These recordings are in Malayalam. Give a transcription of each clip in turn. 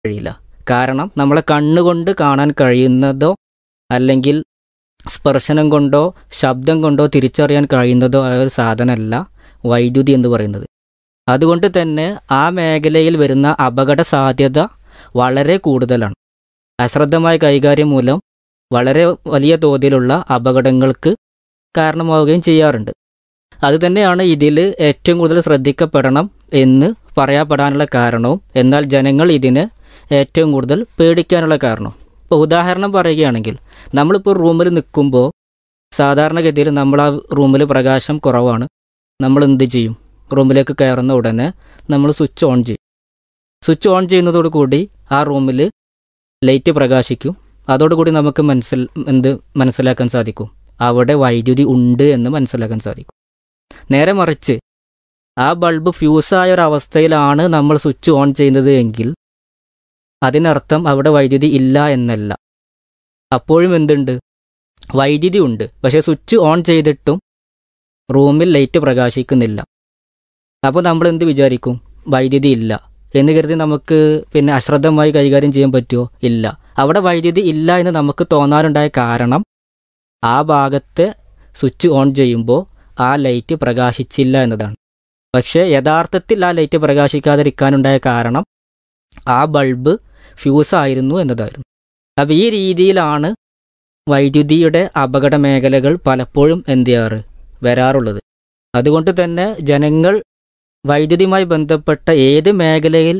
കഴിയില്ല. കാരണം നമ്മളെ കണ്ണുകൊണ്ട് കാണാൻ കഴിയുന്നതോ അല്ലെങ്കിൽ സ്പർശനം കൊണ്ടോ ശബ്ദം കൊണ്ടോ തിരിച്ചറിയാൻ കഴിയുന്നതോ ആയ ഒരു സാധനമല്ല വൈദ്യുതി എന്ന് പറയുന്നത്. അതുകൊണ്ട് തന്നെ ആ മേഖലയിൽ വരുന്ന അപകട സാധ്യത വളരെ കൂടുതലാണ്. അശ്രദ്ധമായ കൈകാര്യം മൂലം വളരെ വലിയ തോതിലുള്ള അപകടങ്ങൾക്ക് കാരണമാവുകയും ചെയ്യാറുണ്ട്. അതുതന്നെയാണ് ഇതിൽ ഏറ്റവും കൂടുതൽ ശ്രദ്ധിക്കപ്പെടണം എന്ന് പറയപ്പെടാനുള്ള കാരണവും എന്നാൽ ജനങ്ങൾ ഇതിനെ ഏറ്റവും കൂടുതൽ പേടിക്കാനുള്ള കാരണവും. ഇപ്പോൾ ഉദാഹരണം പറയുകയാണെങ്കിൽ നമ്മളിപ്പോൾ റൂമിൽ നിൽക്കുമ്പോൾ സാധാരണഗതിയിൽ നമ്മൾ ആ റൂമിൽ പ്രകാശം കുറവാണ്. നമ്മൾ എന്ത് ചെയ്യും? റൂമിലേക്ക് കയറുന്ന ഉടനെ നമ്മൾ സ്വിച്ച് ഓൺ ചെയ്യും. സ്വിച്ച് ഓൺ ചെയ്യുന്നതോടുകൂടി ആ റൂമിൽ ലൈറ്റ് പ്രകാശിക്കും. അതോടുകൂടി നമുക്ക് മനസ്സിലാക്കാൻ സാധിക്കും? അവിടെ വൈദ്യുതി ഉണ്ട് എന്ന് മനസ്സിലാക്കാൻ സാധിക്കും. നേരെ മറിച്ച് ആ ബൾബ് ഫ്യൂസായ ഒരവസ്ഥയിലാണ് നമ്മൾ സ്വിച്ച് ഓൺ ചെയ്യുന്നത് എങ്കിൽ അതിനർത്ഥം അവിടെ വൈദ്യുതി ഇല്ല എന്നല്ല. അപ്പോഴും എന്തുണ്ട്? വൈദ്യുതി ഉണ്ട്. പക്ഷേ സ്വിച്ച് ഓൺ ചെയ്തിട്ടും റൂമിൽ ലൈറ്റ് പ്രകാശിക്കുന്നില്ല. അപ്പോൾ നമ്മൾ എന്ത് വിചാരിക്കും? വൈദ്യുതി ഇല്ല എന്ന് കരുതി നമുക്ക് പിന്നെ അശ്രദ്ധമായി കൈകാര്യം ചെയ്യാൻ പറ്റുമോ? ഇല്ല. അവിടെ വൈദ്യുതി ഇല്ല എന്ന് നമുക്ക് തോന്നാറുണ്ടായ കാരണം ആ ഭാഗത്തെ സ്വിച്ച് ഓൺ ചെയ്യുമ്പോൾ ആ ലൈറ്റ് പ്രകാശിച്ചില്ല എന്നതാണ്. പക്ഷേ യഥാർത്ഥത്തിൽ ആ ലൈറ്റ് പ്രകാശിക്കാതിരിക്കാനുണ്ടായ കാരണം ആ ബൾബ് ഫ്യൂസായിരുന്നു എന്നതായിരുന്നു. അപ്പോൾ ഈ രീതിയിലാണ് വൈദ്യുതിയുടെ അപകട മേഖലകൾ പലപ്പോഴും വരാറുള്ളത്. അതുകൊണ്ട് തന്നെ ജനങ്ങൾ വൈദ്യുതിയുമായി ബന്ധപ്പെട്ട ഏത് മേഖലയിൽ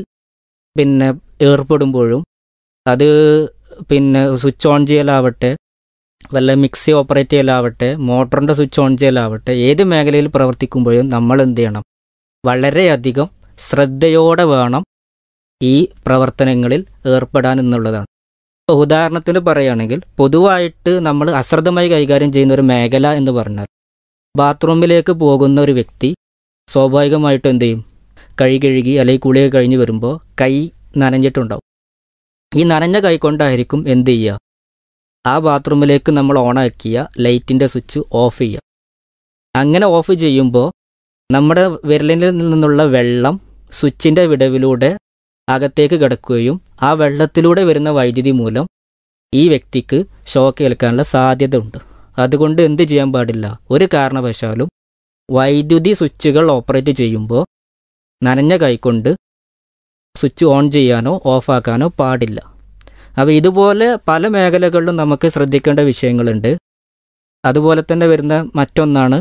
ഏർപ്പെടുമ്പോഴും അത് സ്വിച്ച് ഓൺ ചെയ്യലാവട്ടെ, വല്ല മിക്സി ഓപ്പറേറ്റ് ചെയ്യലാവട്ടെ, മോട്ടറിൻ്റെ സ്വിച്ച് ഓൺ ചെയ്യലാവട്ടെ, ഏത് മേഖലയിൽ പ്രവർത്തിക്കുമ്പോഴും നമ്മൾ എന്ത് ചെയ്യണം? വളരെയധികം ശ്രദ്ധയോടെ വേണം ഈ പ്രവർത്തനങ്ങളിൽ ഏർപ്പെടാൻ എന്നുള്ളതാണ്. ഇപ്പോൾ ഉദാഹരണത്തിന് പറയുകയാണെങ്കിൽ പൊതുവായിട്ട് നമ്മൾ അശ്രദ്ധമായി കൈകാര്യം ചെയ്യുന്ന ഒരു മേഖല എന്ന് പറഞ്ഞാൽ ബാത്റൂമിലേക്ക് പോകുന്ന ഒരു വ്യക്തി സ്വാഭാവികമായിട്ടും എന്ത് ചെയ്യും? കഴുകി അല്ലെങ്കിൽ കുളിയൊക്കെ കഴിഞ്ഞ് വരുമ്പോൾ കൈ നനഞ്ഞിട്ടുണ്ടാവും. ഈ നനഞ്ഞ കൈ കൊണ്ടായിരിക്കും എന്ത് ചെയ്യുക? ആ ബാത്റൂമിലേക്ക് നമ്മൾ ഓണാക്കിയ ലൈറ്റിൻ്റെ സ്വിച്ച് ഓഫ് ചെയ്യുക. അങ്ങനെ ഓഫ് ചെയ്യുമ്പോൾ നമ്മുടെ വിരലിൽ നിന്നുള്ള വെള്ളം സ്വിച്ചിൻ്റെ വിടവിലൂടെ അകത്തേക്ക് കിടക്കുകയും ആ വെള്ളത്തിലൂടെ വരുന്ന വൈദ്യുതി മൂലം ഈ വ്യക്തിക്ക് ഷോക്ക് ഏൽക്കാനുള്ള സാധ്യത ഉണ്ട്. അതുകൊണ്ട് എന്ത് ചെയ്യാൻ പാടില്ല? ഒരു കാരണവശാലും വൈദ്യുതി സ്വിച്ചുകൾ ഓപ്പറേറ്റ് ചെയ്യുമ്പോൾ നനഞ്ഞ കൈകൊണ്ട് സ്വിച്ച് ഓൺ ചെയ്യാനോ ഓഫാക്കാനോ പാടില്ല. അപ്പോൾ ഇതുപോലെ പല മേഖലകളിലും നമുക്ക് ശ്രദ്ധിക്കേണ്ട വിഷയങ്ങളുണ്ട്. അതുപോലെ തന്നെ വരുന്ന മറ്റൊന്നാണ്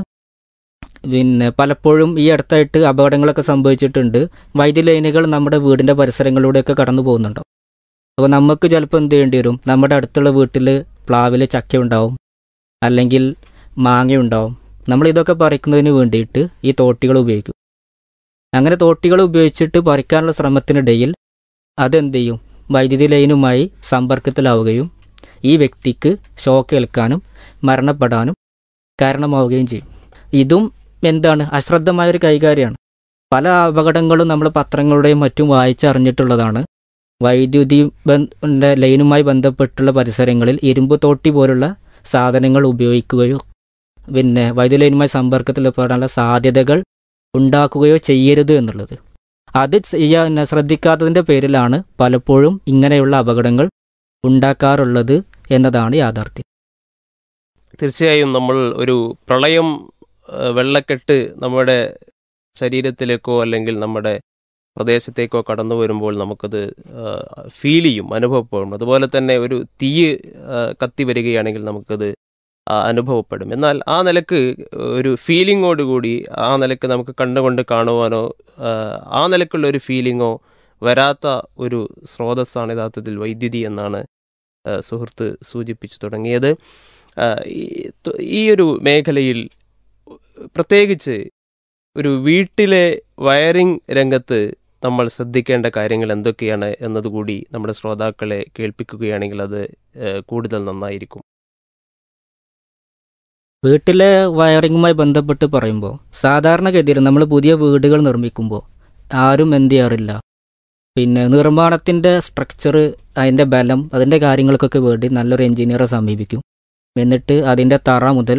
പലപ്പോഴും ഈ അടുത്തായിട്ട് അപകടങ്ങളൊക്കെ സംഭവിച്ചിട്ടുണ്ട്. വൈദ്യുതി ലൈനുകൾ നമ്മുടെ വീടിൻ്റെ പരിസരങ്ങളിലൂടെയൊക്കെ കടന്നു പോകുന്നുണ്ടാവും. അപ്പോൾ നമുക്ക് ചിലപ്പോൾ എന്ത് ചെയ്യേണ്ടി വരും? നമ്മുടെ അടുത്തുള്ള വീട്ടിൽ പ്ലാവിൽ ചക്കയുണ്ടാവും, അല്ലെങ്കിൽ മാങ്ങയുണ്ടാവും. നമ്മളിതൊക്കെ പറിക്കുന്നതിന് വേണ്ടിയിട്ട് ഈ തോട്ടികൾ ഉപയോഗിക്കും. അങ്ങനെ തോട്ടികൾ ഉപയോഗിച്ചിട്ട് പറിക്കാനുള്ള ശ്രമത്തിനിടയിൽ അതെന്ത് ചെയ്യും? വൈദ്യുതി ലൈനുമായി സമ്പർക്കത്തിലാവുകയും ഈ വ്യക്തിക്ക് ഷോക്ക് ഏൽക്കാനും മരണപ്പെടാനും കാരണമാവുകയും ചെയ്യും. ഇതും അശ്രദ്ധമായൊരു കൈകാര്യമാണ്. പല അപകടങ്ങളും നമ്മൾ പത്രങ്ങളുടെയും മറ്റും വായിച്ചറിഞ്ഞിട്ടുള്ളതാണ്. വൈദ്യുതി ലൈനുമായി ബന്ധപ്പെട്ടുള്ള പരിസരങ്ങളിൽ ഇരുമ്പ് തോട്ടി പോലുള്ള സാധനങ്ങൾ ഉപയോഗിക്കുകയോ വൈദ്യുതി ലൈനുമായി സമ്പർക്കത്തിൽപ്പെടാനുള്ള സാധ്യതകൾ ഉണ്ടാക്കുകയോ ചെയ്യരുത് എന്നുള്ളത്. അത് ശ്രദ്ധിക്കാത്തതിൻ്റെ പേരിലാണ് പലപ്പോഴും ഇങ്ങനെയുള്ള അപകടങ്ങൾ ഉണ്ടാക്കാറുള്ളത് എന്നതാണ് യാഥാർത്ഥ്യം. തീർച്ചയായും നമ്മൾ ഒരു പ്രളയം, വെള്ളക്കെട്ട് നമ്മുടെ ശരീരത്തിലേക്കോ അല്ലെങ്കിൽ നമ്മുടെ പ്രദേശത്തേക്കോ കടന്നു വരുമ്പോൾ നമുക്കത് ഫീൽ ചെയ്യും, അനുഭവപ്പെടും. അതുപോലെ തന്നെ ഒരു തീ കത്തി വരികയാണെങ്കിൽ നമുക്കത് അനുഭവപ്പെടും. എന്നാൽ ആ നിലക്ക് ഒരു ഫീലിങ്ങോടുകൂടി ആ നിലക്ക് നമുക്ക് കണ്ടുകൊണ്ട് കാണുവാനോ ആ നിലക്കുള്ള ഒരു ഫീലിങ്ങോ വരാത്ത ഒരു സ്രോതസ്സാണ് യഥാർത്ഥത്തിൽ വൈദ്യുതി എന്നാണ് സുഹൃത്ത് സൂചിപ്പിച്ചു തുടങ്ങിയത്. ഈ ഒരു മേഖലയിൽ പ്രത്യേകിച്ച് ഒരു വീട്ടിലെ വയറിംഗ് രംഗത്ത് നമ്മൾ ശ്രദ്ധിക്കേണ്ട കാര്യങ്ങൾ എന്തൊക്കെയാണ് എന്നതുകൂടി നമ്മുടെ ശ്രോതാക്കളെ കേൾപ്പിക്കുകയാണെങ്കിൽ അത് കൂടുതൽ നന്നായിരിക്കും. വീട്ടിലെ വയറിങ്ങുമായി ബന്ധപ്പെട്ട് പറയുമ്പോൾ സാധാരണഗതിയിൽ നമ്മൾ പുതിയ വീടുകൾ നിർമ്മിക്കുമ്പോൾ ആരും എന്ത് ചെയ്യാറില്ല, നിർമ്മാണത്തിൻ്റെ സ്ട്രക്ചർ, അതിൻ്റെ ബലം, അതിൻ്റെ കാര്യങ്ങൾക്കൊക്കെ വേണ്ടി നല്ലൊരു എഞ്ചിനീയറെ സമീപിക്കും. എന്നിട്ട് അതിൻ്റെ തറ മുതൽ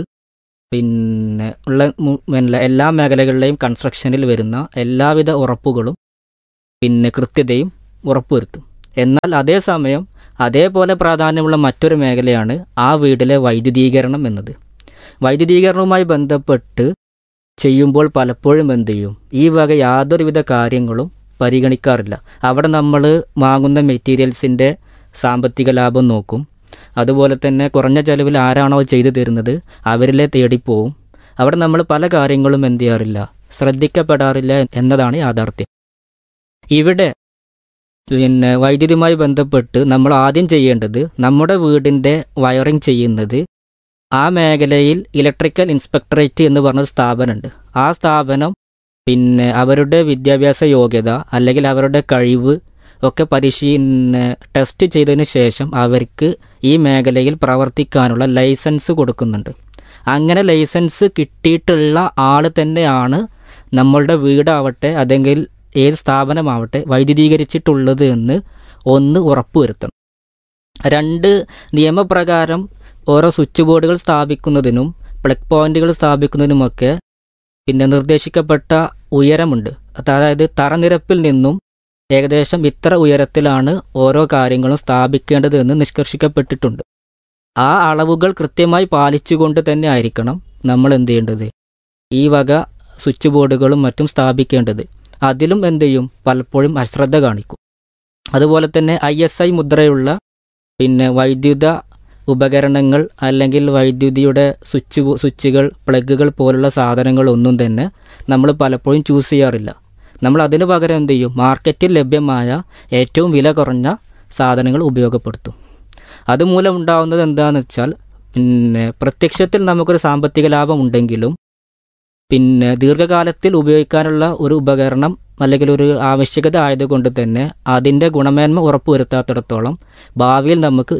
ഉള്ള എല്ലാ മേഖലകളിലെയും കൺസ്ട്രക്ഷനിൽ വരുന്ന എല്ലാവിധ ഉറപ്പുകളും കൃത്യതയും ഉറപ്പുവരുത്തും. എന്നാൽ അതേസമയം അതേപോലെ പ്രാധാന്യമുള്ള മറ്റൊരു മേഖലയാണ് ആ വീട്ടിലെ വൈദ്യുതീകരണം എന്നത്. വൈദ്യുതീകരണവുമായി ബന്ധപ്പെട്ട് ചെയ്യുമ്പോൾ പലപ്പോഴും എന്ത് ചെയ്യും, ഈ വക യാതൊരുവിധ കാര്യങ്ങളും പരിഗണിക്കാറില്ല. അവിടെ നമ്മൾ വാങ്ങുന്ന മെറ്റീരിയൽസിൻ്റെ സാമ്പത്തിക ലാഭം നോക്കും. അതുപോലെ തന്നെ കുറഞ്ഞ ചെലവിൽ ആരാണോ ചെയ്തു തരുന്നത് അവരിലെ തേടിപ്പോവും. അവിടെ നമ്മൾ പല കാര്യങ്ങളും എന്ത് ചെയ്യാറില്ല, ശ്രദ്ധിക്കപ്പെടാറില്ല എന്നതാണ് യാഥാർത്ഥ്യം. ഇവിടെ വൈദ്യുതിയുമായി ബന്ധപ്പെട്ട് നമ്മൾ ആദ്യം ചെയ്യേണ്ടത്, നമ്മുടെ വീടിൻ്റെ വയറിംഗ് ചെയ്യുന്നത് ആ മേഖലയിൽ ഇലക്ട്രിക്കൽ ഇൻസ്പെക്ടറേറ്റ് എന്ന് പറഞ്ഞ സ്ഥാപനമുണ്ട്. ആ സ്ഥാപനം അവരുടെ വിദ്യാഭ്യാസ യോഗ്യത അല്ലെങ്കിൽ അവരുടെ കഴിവ് ഒക്കെ ടെസ്റ്റ് ചെയ്തതിന് ശേഷം അവർക്ക് ഈ മേഖലയിൽ പ്രവർത്തിക്കാനുള്ള ലൈസൻസ് കൊടുക്കുന്നുണ്ട്. അങ്ങനെ ലൈസൻസ് കിട്ടിയിട്ടുള്ള ആൾ തന്നെയാണ് നമ്മളുടെ വീടാവട്ടെ അല്ലെങ്കിൽ ഏത് സ്ഥാപനമാവട്ടെ വൈദ്യുതീകരിച്ചിട്ടുള്ളത് എന്ന് ഒന്ന് ഉറപ്പുവരുത്തണം. 2, നിയമപ്രകാരം ഓരോ സ്വിച്ച് ബോർഡുകൾ സ്ഥാപിക്കുന്നതിനും പ്ലഗ് പോയിന്റുകൾ സ്ഥാപിക്കുന്നതിനുമൊക്കെ നിർദ്ദേശിക്കപ്പെട്ട ഉയരമുണ്ട്. അതായത് തറനിരപ്പിൽ നിന്നും ഏകദേശം ഇത്ര ഉയരത്തിലാണ് ഓരോ കാര്യങ്ങളും സ്ഥാപിക്കേണ്ടത് എന്ന് നിഷ്കർഷിക്കപ്പെട്ടിട്ടുണ്ട്. ആ അളവുകൾ കൃത്യമായി പാലിച്ചുകൊണ്ട് തന്നെ ആയിരിക്കണം നമ്മൾ എന്ത് ചെയ്യേണ്ടത്, ഈ വക സ്വിച്ച് ബോർഡുകളും മറ്റും സ്ഥാപിക്കേണ്ടത്. അതിലും എന്ത് ചെയ്യും, പലപ്പോഴും അശ്രദ്ധ കാണിക്കും. അതുപോലെ തന്നെ ISI മുദ്രയുള്ള വൈദ്യുത ഉപകരണങ്ങൾ അല്ലെങ്കിൽ വൈദ്യുതിയുടെ സ്വിച്ചുകൾ, പ്ലഗുകൾ പോലുള്ള സാധനങ്ങളൊന്നും തന്നെ നമ്മൾ പലപ്പോഴും ചൂസ് ചെയ്യാറില്ല. നമ്മൾ അതിനു പകരം എന്ത് ചെയ്യും, മാർക്കറ്റിൽ ലഭ്യമായ ഏറ്റവും വില കുറഞ്ഞ സാധനങ്ങൾ ഉപയോഗപ്പെടുത്തും. അതുമൂലം ഉണ്ടാകുന്നത് എന്താണെന്ന് വെച്ചാൽ പ്രത്യക്ഷത്തിൽ നമുക്കൊരു സാമ്പത്തിക ലാഭം ഉണ്ടെങ്കിലും ദീർഘകാലത്തിൽ ഉപയോഗിക്കാനുള്ള ഒരു ഉപകരണം അല്ലെങ്കിൽ ഒരു ആവശ്യകത ആയതുകൊണ്ട് തന്നെ അതിൻ്റെ ഗുണമേന്മ ഉറപ്പുവരുത്താത്തിടത്തോളം ഭാവിയിൽ നമുക്ക്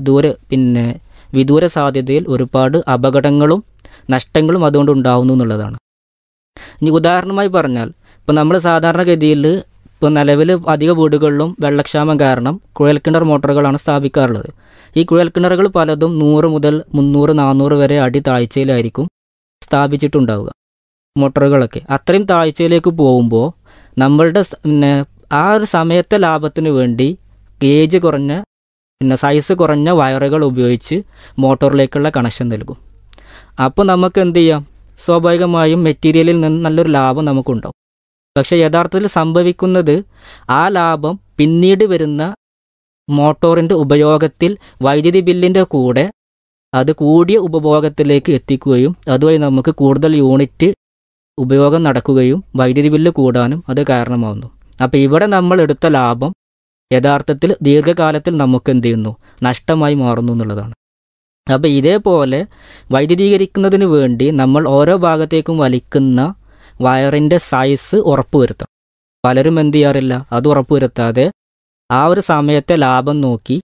വിദൂര സാധ്യതയിൽ ഒരുപാട് അപകടങ്ങളും നഷ്ടങ്ങളും അതുകൊണ്ട് ഉണ്ടാവുന്നു എന്നുള്ളതാണ്. ഇനി ഉദാഹരണമായി പറഞ്ഞാൽ, ഇപ്പോൾ നമ്മൾ സാധാരണഗതിയിൽ നിലവിൽ അധിക വീടുകളിലും വെള്ളക്ഷാമം കാരണം കുഴൽക്കിണർ മോട്ടോറുകളാണ് സ്ഥാപിക്കാറുള്ളത്. ഈ കുഴൽക്കിണറുകൾ പലതും 100 മുതൽ 300, 400 വരെ അടി താഴ്ചയിലായിരിക്കും സ്ഥാപിച്ചിട്ടുണ്ടാവുക. മോട്ടോറുകളൊക്കെ അത്രയും താഴ്ചയിലേക്ക് പോകുമ്പോൾ നമ്മളുടെ ആ ഒരു സമയത്തെ ലാഭത്തിന് വേണ്ടി ഗേജ് കുറഞ്ഞ സൈസ് കുറഞ്ഞ വയറുകൾ ഉപയോഗിച്ച് മോട്ടോറിലേക്കുള്ള കണക്ഷൻ നൽകും. അപ്പോൾ നമുക്ക് എന്ത് ചെയ്യാം, സ്വാഭാവികമായും മെറ്റീരിയലിൽ നിന്ന് നല്ലൊരു ലാഭം നമുക്കുണ്ടാവും. പക്ഷേ യഥാർത്ഥത്തിൽ സംഭവിക്കുന്നത് ആ ലാഭം പിന്നീട് വരുന്ന മോട്ടോറിൻ്റെ ഉപയോഗത്തിൽ വൈദ്യുതി ബില്ലിൻ്റെ കൂടെ അത് കൂടിയ ഉപഭോഗത്തിലേക്ക് എത്തിക്കുകയും അതുവഴി നമുക്ക് കൂടുതൽ യൂണിറ്റ് ഉപയോഗം നടക്കുകയും വൈദ്യുതി ബില്ല് കൂടാനും അത് കാരണമാവുന്നു. അപ്പോൾ ഇവിടെ നമ്മൾ എടുത്ത ലാഭം യഥാർത്ഥത്തിൽ ദീർഘകാലത്തിൽ നമുക്ക് എന്ത് ചെയ്യുന്നു, നഷ്ടമായി മാറുന്നു എന്നുള്ളതാണ്. അപ്പോൾ ഇതേപോലെ വൈദ്യുതീകരിക്കുന്നതിന് വേണ്ടി നമ്മൾ ഓരോ ഭാഗത്തേക്കും വലിക്കുന്ന വയറിൻ്റെ സൈസ് ഉറപ്പുവരുത്തണം. പലരും എന്ത് ചെയ്യാറില്ല, അത് ഉറപ്പുവരുത്താതെ ആ ഒരു സമയത്തെ ലാഭം നോക്കി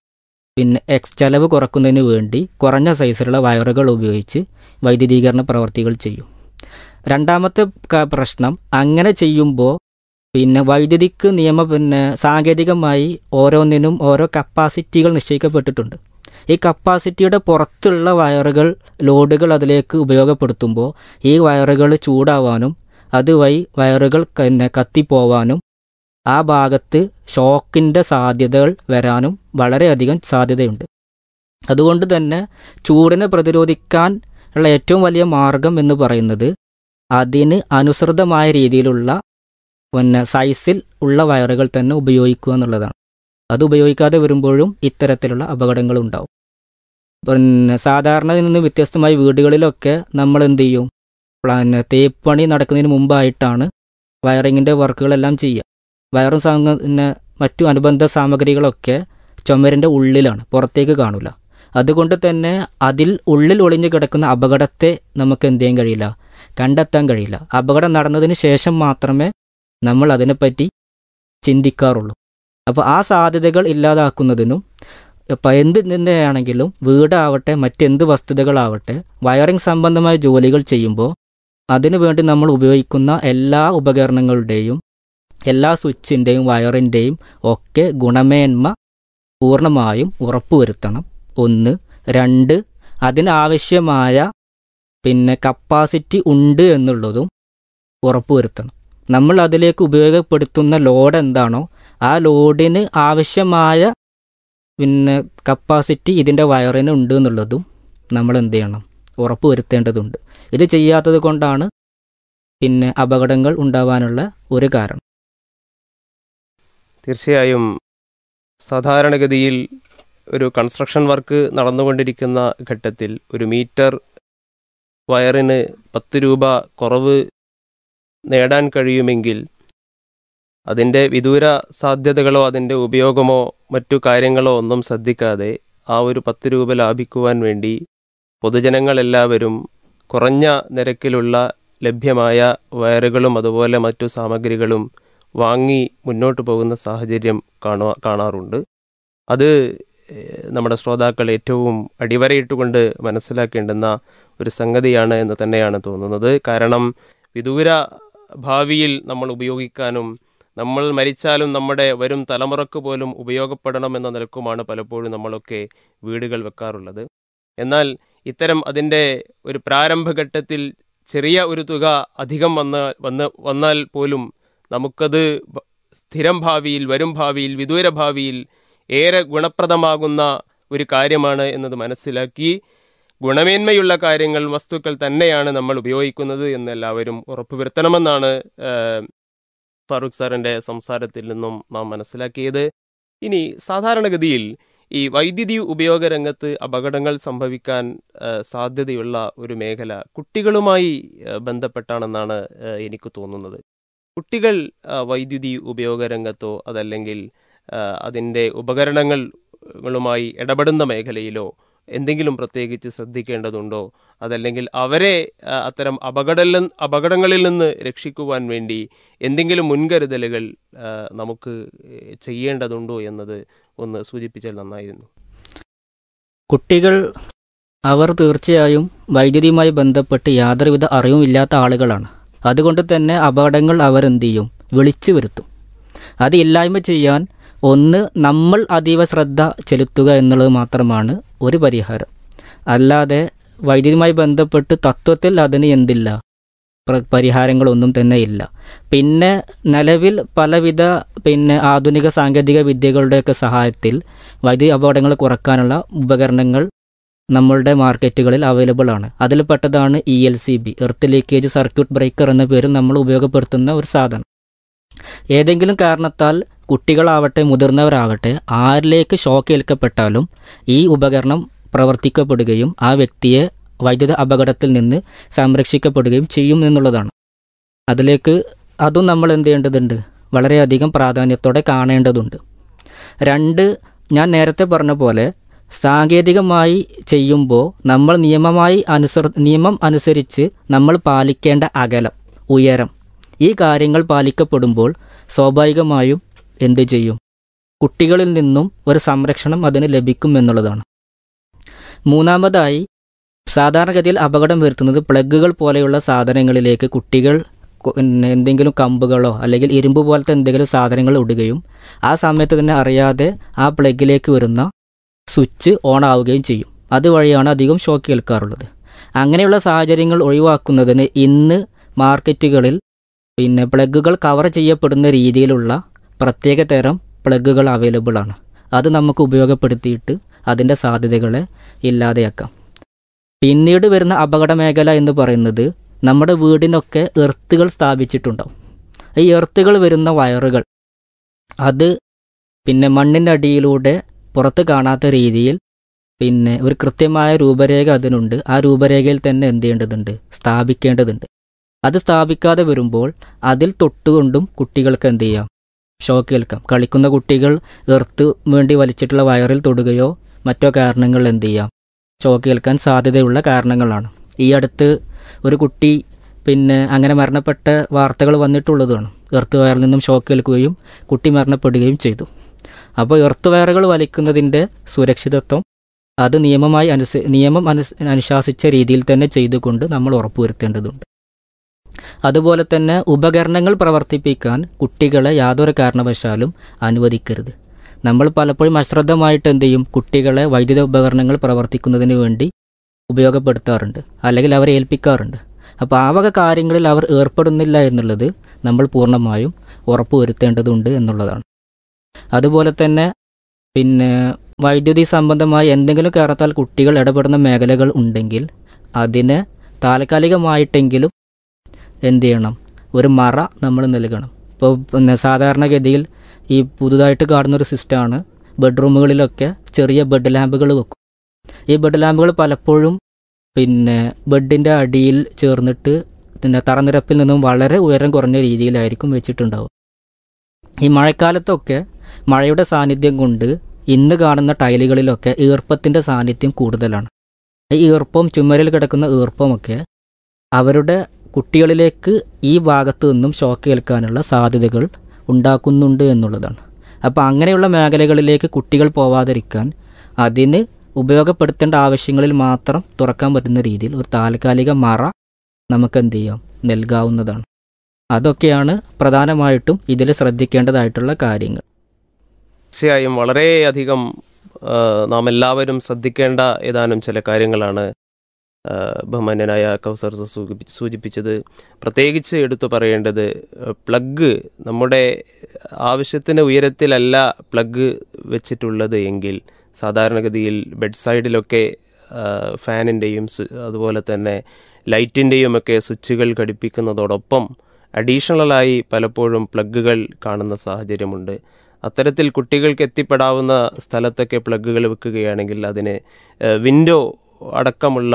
ചെലവ് കുറക്കുന്നതിന് വേണ്ടി കുറഞ്ഞ സൈസിലുള്ള വയറുകൾ ഉപയോഗിച്ച് വൈദ്യുതീകരണ പ്രവർത്തികൾ ചെയ്യും. രണ്ടാമത്തെ പ്രശ്നം, അങ്ങനെ ചെയ്യുമ്പോൾ വൈദ്യുതിക്ക് സാങ്കേതികമായി ഓരോന്നിനും ഓരോ കപ്പാസിറ്റികൾ നിശ്ചയിക്കപ്പെട്ടിട്ടുണ്ട്. ഈ കപ്പാസിറ്റിയുടെ പുറത്തുള്ള ലോഡുകൾ അതിലേക്ക് ഉപയോഗപ്പെടുത്തുമ്പോൾ ഈ വയറുകൾ ചൂടാവാനും അതുവഴി വയറുകൾ കത്തിപ്പോവാനും ആ ഭാഗത്ത് ഷോക്കിൻ്റെ സാധ്യതകൾ വരാനും വളരെയധികം സാധ്യതയുണ്ട്. അതുകൊണ്ട് തന്നെ ചൂടിനെ പ്രതിരോധിക്കാൻ ഉള്ള ഏറ്റവും വലിയ മാർഗം എന്ന് പറയുന്നത് അതിന് അനുസൃതമായ രീതിയിലുള്ള സൈസിൽ ഉള്ള വയറുകൾ തന്നെ ഉപയോഗിക്കുക എന്നുള്ളതാണ്. അത് ഉപയോഗിക്കാതെ വരുമ്പോഴും ഇത്തരത്തിലുള്ള അപകടങ്ങൾ ഉണ്ടാവും. സാധാരണയിൽ നിന്ന് വ്യത്യസ്തമായി വീടുകളിലൊക്കെ നമ്മൾ എന്ത് ചെയ്യും, തേപ്പണി നടക്കുന്നതിന് മുമ്പായിട്ടാണ് വയറിങ്ങിൻ്റെ വർക്കുകളെല്ലാം ചെയ്യുക. വയറും മറ്റു അനുബന്ധ സാമഗ്രികളൊക്കെ ചുമരിൻ്റെ ഉള്ളിലാണ്, പുറത്തേക്ക് കാണില്ല. അതുകൊണ്ട് തന്നെ അതിൽ ഉള്ളിൽ ഒളിഞ്ഞു കിടക്കുന്ന അപകടത്തെ നമുക്ക് എന്ത് ചെയ്യാൻ കഴിയില്ല, കണ്ടെത്താൻ കഴിയില്ല. അപകടം നടന്നതിന് ശേഷം മാത്രമേ നമ്മൾ അതിനെപ്പറ്റി ചിന്തിക്കാറുള്ളൂ. അപ്പോൾ ആ സാധ്യതകൾ ഇല്ലാതാക്കുന്നതിനും എന്ത് തന്നെയാണെങ്കിലും വീടാവട്ടെ മറ്റെന്ത് വസ്തുതകളാവട്ടെ വയറിംഗ് സംബന്ധമായ ജോലികൾ ചെയ്യുമ്പോൾ അതിനുവേണ്ടി നമ്മൾ ഉപയോഗിക്കുന്ന എല്ലാ ഉപകരണങ്ങളുടെയും എല്ലാ സ്വിച്ചിൻ്റെയും വയറിൻ്റെയും ഒക്കെ ഗുണമേന്മ പൂർണ്ണമായും ഉറപ്പുവരുത്തണം. 1. 2, അതിനാവശ്യമായ കപ്പാസിറ്റി ഉണ്ട് എന്നുള്ളതും ഉറപ്പുവരുത്തണം. നമ്മൾ അതിലേക്ക് ഉപയോഗപ്പെടുത്തുന്ന ലോഡ് എന്താണോ ആ ലോഡിന് ആവശ്യമായ പിന്നെ കപ്പാസിറ്റി ഇതിൻ്റെ വയറിന് ഉണ്ട് എന്നുള്ളതും നമ്മൾ എന്ത് ചെയ്യണം, ഉറപ്പ് വരുത്തേണ്ടതുണ്ട്. ഇത് ചെയ്യാത്തത് കൊണ്ടാണ് പിന്നെ അപകടങ്ങൾ ഉണ്ടാവാനുള്ള ഒരു കാരണം. തീർച്ചയായും സാധാരണഗതിയിൽ ഒരു കൺസ്ട്രക്ഷൻ വർക്ക് നടന്നുകൊണ്ടിരിക്കുന്ന ഘട്ടത്തിൽ ഒരു മീറ്റർ വയറിന് 10 രൂപ കുറവ് നേടാൻ കഴിയുമെങ്കിൽ അതിൻ്റെ വിദൂര സാധ്യതകളോ അതിൻ്റെ ഉപയോഗമോ മറ്റു കാര്യങ്ങളോ ഒന്നും ശ്രദ്ധിക്കാതെ ആ ഒരു 10 രൂപ ലാഭിക്കുവാൻ വേണ്ടി പൊതുജനങ്ങളെല്ലാവരും കുറഞ്ഞ നിരക്കിലുള്ള ലഭ്യമായ വയറുകളും അതുപോലെ മറ്റു സാമഗ്രികളും വാങ്ങി മുന്നോട്ട് പോകുന്ന സാഹചര്യം കാണാറുണ്ട്. അത് നമ്മുടെ ശ്രോതാക്കൾ ഏറ്റവും അടിവരയിട്ടുകൊണ്ട് മനസ്സിലാക്കേണ്ടുന്ന ഒരു സംഗതിയാണ് എന്ന് തന്നെയാണ് തോന്നുന്നത്. കാരണം വിദൂര ഭാവിയിൽ നമ്മൾ ഉപയോഗിക്കാനും നമ്മൾ മരിച്ചാലും നമ്മുടെ വരും തലമുറക്ക് പോലും ഉപയോഗപ്പെടണം എന്ന നിലക്കുമാണ് പലപ്പോഴും നമ്മളൊക്കെ വീടുകൾ വെക്കാറുള്ളത്. എന്നാൽ ഇത്തരം അതിൻ്റെ ഒരു പ്രാരംഭഘട്ടത്തിൽ ചെറിയ ഒരു തുക അധികം വന്നാൽ പോലും നമുക്കത് സ്ഥിരം ഭാവിയിൽ, വരും ഭാവിയിൽ, വിദൂര ഭാവിയിൽ ഏറെ ഗുണപ്രദമാകുന്ന ഒരു കാര്യമാണ് എന്നത് മനസ്സിലാക്കി ഗുണമേന്മയുള്ള കാര്യങ്ങൾ, വസ്തുക്കൾ തന്നെയാണ് നമ്മൾ ഉപയോഗിക്കുന്നത് എന്നെല്ലാവരും ഉറപ്പുവരുത്തണമെന്നാണ് ഫാറൂഖ് സാറിൻ്റെ സംസാരത്തിൽ നിന്നും നാം മനസ്സിലാക്കിയത്. ഇനി സാധാരണഗതിയിൽ ഈ വൈദ്യുതി ഉപയോഗ രംഗത്ത് അപകടങ്ങൾ സംഭവിക്കാൻ സാധ്യതയുള്ള ഒരു മേഖല കുട്ടികളുമായി ബന്ധപ്പെട്ടാണെന്നാണ് എനിക്ക് തോന്നുന്നത്. കുട്ടികൾ വൈദ്യുതി ഉപയോഗ രംഗത്തോ അതല്ലെങ്കിൽ അതിൻ്റെ ഉപകരണങ്ങളുമായി ഇടപെടുന്ന മേഖലയിലോ എന്തെങ്കിലും പ്രത്യേകിച്ച് ശ്രദ്ധിക്കേണ്ടതുണ്ടോ? അതല്ലെങ്കിൽ അവരെ അത്തരം അപകടങ്ങളിൽ നിന്ന് രക്ഷിക്കുവാൻ വേണ്ടി എന്തെങ്കിലും മുൻകരുതലുകൾ നമുക്ക് ചെയ്യേണ്ടതുണ്ടോ എന്നത് ഒന്ന് സൂചിപ്പിച്ചാൽ നന്നായിരുന്നു. കുട്ടികൾ അവർ തീർച്ചയായും വൈദ്യുതിയുമായി ബന്ധപ്പെട്ട് യാതൊരുവിധ അറിവുമില്ലാത്ത ആളുകളാണ്. അതുകൊണ്ട് തന്നെ അപകടങ്ങൾ അവരെന്ത് ചെയ്യും, വിളിച്ചു വരുത്തും. അത് ഇല്ലായ്മ ചെയ്യാൻ ഒന്ന് നമ്മൾ അതീവ ശ്രദ്ധ ചെലുത്തുക എന്നുള്ളത് മാത്രമാണ് ഒരു പരിഹാരം. അല്ലാതെ വൈദ്യുതിയുമായി ബന്ധപ്പെട്ട് തത്വത്തിൽ അതിന് എന്തില്ല, പരിഹാരങ്ങളൊന്നും തന്നെ ഇല്ല. പിന്നെ നിലവിൽ പലവിധ ആധുനിക സാങ്കേതിക വിദ്യകളുടെയൊക്കെ സഹായത്തിൽ വൈദ്യുതി അപകടങ്ങൾ കുറക്കാനുള്ള ഉപകരണങ്ങൾ നമ്മളുടെ മാർക്കറ്റുകളിൽ അവൈലബിൾ ആണ്. അതിൽ പെട്ടതാണ് ELCB, earth leakage circuit breaker എന്ന പേരിൽ നമ്മൾ ഉപയോഗപ്പെടുത്തുന്ന ഒരു സാധനം. ഏതെങ്കിലും കാരണത്താൽ കുട്ടികളാവട്ടെ മുതിർന്നവരാവട്ടെ ആരിലേക്ക് ഷോക്ക് ഏൽക്കപ്പെട്ടാലും ഈ ഉപകരണം പ്രവർത്തിക്കപ്പെടുകയും ആ വ്യക്തിയെ വൈദ്യുത അപകടത്തിൽ നിന്ന് സംരക്ഷിക്കപ്പെടുകയും ചെയ്യും എന്നുള്ളതാണ്. അതും നമ്മൾ എന്ത് ചെയ്യേണ്ടതുണ്ട്, വളരെയധികം പ്രാധാന്യത്തോടെ കാണേണ്ടതുണ്ട്. 2, ഞാൻ നേരത്തെ പറഞ്ഞ പോലെ സാങ്കേതികമായി ചെയ്യുമ്പോൾ നമ്മൾ നിയമം അനുസരിച്ച് നമ്മൾ പാലിക്കേണ്ട അകലം, ഉയരം, ഈ കാര്യങ്ങൾ പാലിക്കപ്പെടുമ്പോൾ സ്വാഭാവികമായും എന്തു ചെയ്യും, കുട്ടികളിൽ നിന്നും ഒരു സംരക്ഷണം അതിന് ലഭിക്കും എന്നുള്ളതാണ്. 3, സാധാരണഗതിയിൽ അപകടം വരുത്തുന്നത് പ്ലഗുകൾ പോലെയുള്ള സാധനങ്ങളിലേക്ക് കുട്ടികൾ എന്തെങ്കിലും കമ്പുകളോ അല്ലെങ്കിൽ ഇരുമ്പ് പോലത്തെ എന്തെങ്കിലും സാധനങ്ങൾ ഇടുകയും ആ സമയത്ത് തന്നെ അറിയാതെ ആ പ്ലഗിലേക്ക് വരുന്ന സ്വിച്ച് ഓൺ ആവുകയും ചെയ്യും. അതുവഴിയാണ് അധികം ഷോക്ക് ഏൽക്കാറുള്ളത്. അങ്ങനെയുള്ള സാഹചര്യങ്ങൾ ഒഴിവാക്കുന്നതിന് ഇന്ന് മാർക്കറ്റുകളിൽ പ്ലഗുകൾ കവർ ചെയ്യപ്പെടുന്ന രീതിയിലുള്ള പ്രത്യേക തരം പ്ലഗുകൾ അവൈലബിൾ ആണ്. അത് നമുക്ക് ഉപയോഗപ്പെടുത്തിയിട്ട് അതിൻ്റെ സാധ്യതകളെ ഇല്ലാതെയാക്കാം. പിന്നീട് വരുന്ന അപകട മേഖല എന്ന് പറയുന്നത് നമ്മുടെ വീടിനൊക്കെ എർത്തുകൾ സ്ഥാപിച്ചിട്ടുണ്ടാവും. ഈ എർത്തുകൾ വരുന്ന വയറുകൾ അത് മണ്ണിൻ്റെ അടിയിലൂടെ പുറത്ത് കാണാത്ത രീതിയിൽ ഒരു കൃത്യമായ രൂപരേഖ അതിനുണ്ട്. ആ രൂപരേഖയിൽ തന്നെ എന്ത് ചെയ്യേണ്ടതുണ്ട്, സ്ഥാപിക്കേണ്ടതുണ്ട്. അത് സ്ഥാപിക്കാതെ വരുമ്പോൾ അതിൽ തൊട്ടുകൊണ്ടും കുട്ടികൾക്ക് എന്ത് ചെയ്യാം, ഷോക്ക് ഏൽക്കാം. കളിക്കുന്ന കുട്ടികൾ എർത്ത് വേണ്ടി വലിച്ചിട്ടുള്ള വയറിൽ തൊടുകയോ മറ്റോ കാരണങ്ങൾ എന്ത് ചെയ്യാം, ഷോക്ക് ഏൽക്കാൻ സാധ്യതയുള്ള കാരണങ്ങളാണ്. ഈ അടുത്ത് ഒരു കുട്ടി അങ്ങനെ മരണപ്പെട്ട വാർത്തകൾ വന്നിട്ടുള്ളതാണ്. എർത്ത് വയറിൽ നിന്നും ഷോക്ക് ഏൽക്കുകയും കുട്ടി മരണപ്പെടുകയും ചെയ്തു. അപ്പോൾ എർത്ത് വയറുകൾ വലിക്കുന്നതിൻ്റെ സുരക്ഷിതത്വം അത് നിയമം അനുശാസിച്ച രീതിയിൽ തന്നെ ചെയ്തുകൊണ്ട് നമ്മൾ ഉറപ്പുവരുത്തേണ്ടതുണ്ട്. അതുപോലെ തന്നെ ഉപകരണങ്ങൾ പ്രവർത്തിപ്പിക്കാൻ കുട്ടികളെ യാതൊരു കാരണവശാലും അനുവദിക്കരുത്. നമ്മൾ പലപ്പോഴും അശ്രദ്ധമായിട്ട് എന്ത് ചെയ്യും, കുട്ടികളെ വൈദ്യുത ഉപകരണങ്ങൾ പ്രവർത്തിക്കുന്നതിന് വേണ്ടി ഉപയോഗപ്പെടുത്താറുണ്ട്, അല്ലെങ്കിൽ അവരെ ഏൽപ്പിക്കാറുണ്ട്. അപ്പോൾ ആ വക കാര്യങ്ങളിൽ അവർ ഏർപ്പെടുന്നില്ല എന്നുള്ളത് നമ്മൾ പൂർണ്ണമായും ഉറപ്പുവരുത്തേണ്ടതുണ്ട് എന്നുള്ളതാണ്. അതുപോലെ തന്നെ വൈദ്യുതി സംബന്ധമായി എന്തെങ്കിലും കാരണത്താൽ കുട്ടികൾ ഇടപെടുന്ന മേഖലകൾ ഉണ്ടെങ്കിൽ അതിന് താൽക്കാലികമായിട്ടെങ്കിലും എന്ത് ചെയ്യണം, ഒരു മറ നമ്മൾ നൽകണം. ഇപ്പോൾ സാധാരണഗതിയിൽ ഈ പുതുതായിട്ട് കാണുന്നൊരു സിസ്റ്റമാണ് ബെഡ്റൂമുകളിലൊക്കെ ചെറിയ ബെഡ് ലാമ്പുകൾ വെക്കും. ഈ ബെഡ് ലാമ്പുകൾ പലപ്പോഴും ബെഡിൻ്റെ അടിയിൽ ചേർന്നിട്ട് തറനിരപ്പിൽ നിന്നും വളരെ ഉയരം കുറഞ്ഞ രീതിയിലായിരിക്കും വെച്ചിട്ടുണ്ടാവുക. ഈ മഴക്കാലത്തൊക്കെ മഴയുടെ സാന്നിധ്യം കൊണ്ട് ഇന്ന് കാണുന്ന ടൈലുകളിലൊക്കെ ഈർപ്പത്തിൻ്റെ സാന്നിധ്യം കൂടുതലാണ്. ഈ ഈർപ്പം, ചുമരിൽ കിടക്കുന്ന ഈർപ്പമൊക്കെ അവരുടെ കുട്ടികളിലേക്ക് ഈ ഭാഗത്തു നിന്നും ഷോക്ക് ഏൽക്കാനുള്ള സാധ്യതകൾ ഉണ്ടാക്കുന്നുണ്ട് എന്നുള്ളതാണ്. അപ്പോൾ അങ്ങനെയുള്ള മേഖലകളിലേക്ക് കുട്ടികൾ പോവാതിരിക്കാൻ അതിന് ഉപയോഗപ്പെടുത്തേണ്ട ആവശ്യങ്ങളിൽ മാത്രം തുറക്കാൻ പറ്റുന്ന രീതിയിൽ ഒരു താൽക്കാലിക മറ നമുക്ക് എന്ത് ചെയ്യാം, നൽകാവുന്നതാണ്. അതൊക്കെയാണ് പ്രധാനമായിട്ടും ഇതിൽ ശ്രദ്ധിക്കേണ്ടതായിട്ടുള്ള കാര്യങ്ങൾ. തീർച്ചയായും വളരെയധികം നാം എല്ലാവരും ശ്രദ്ധിക്കേണ്ട ഏതാനും ചില കാര്യങ്ങളാണ് ബഹുമാന്യനായ കൗസർ സൂചിപ്പിച്ചത്. പ്രത്യേകിച്ച് എടുത്തു പറയേണ്ടത്, പ്ലഗ് നമ്മുടെ ആവശ്യത്തിന് ഉയരത്തിലല്ല പ്ലഗ് വെച്ചിട്ടുള്ളത് എങ്കിൽ സാധാരണഗതിയിൽ ബെഡ് സൈഡിലൊക്കെ ഫാനിൻ്റെയും അതുപോലെ തന്നെ ലൈറ്റിൻ്റെയുമൊക്കെ സ്വിച്ചുകൾ ഘടിപ്പിക്കുന്നതോടൊപ്പം അഡീഷണലായി പലപ്പോഴും പ്ലഗുകൾ കാണുന്ന സാഹചര്യമുണ്ട്. അത്തരത്തിൽ കുട്ടികൾക്ക് എത്തിപ്പെടാവുന്ന സ്ഥലത്തൊക്കെ പ്ലഗുകൾ വെക്കുകയാണെങ്കിൽ അതിന് വിൻഡോ അടക്കമുള്ള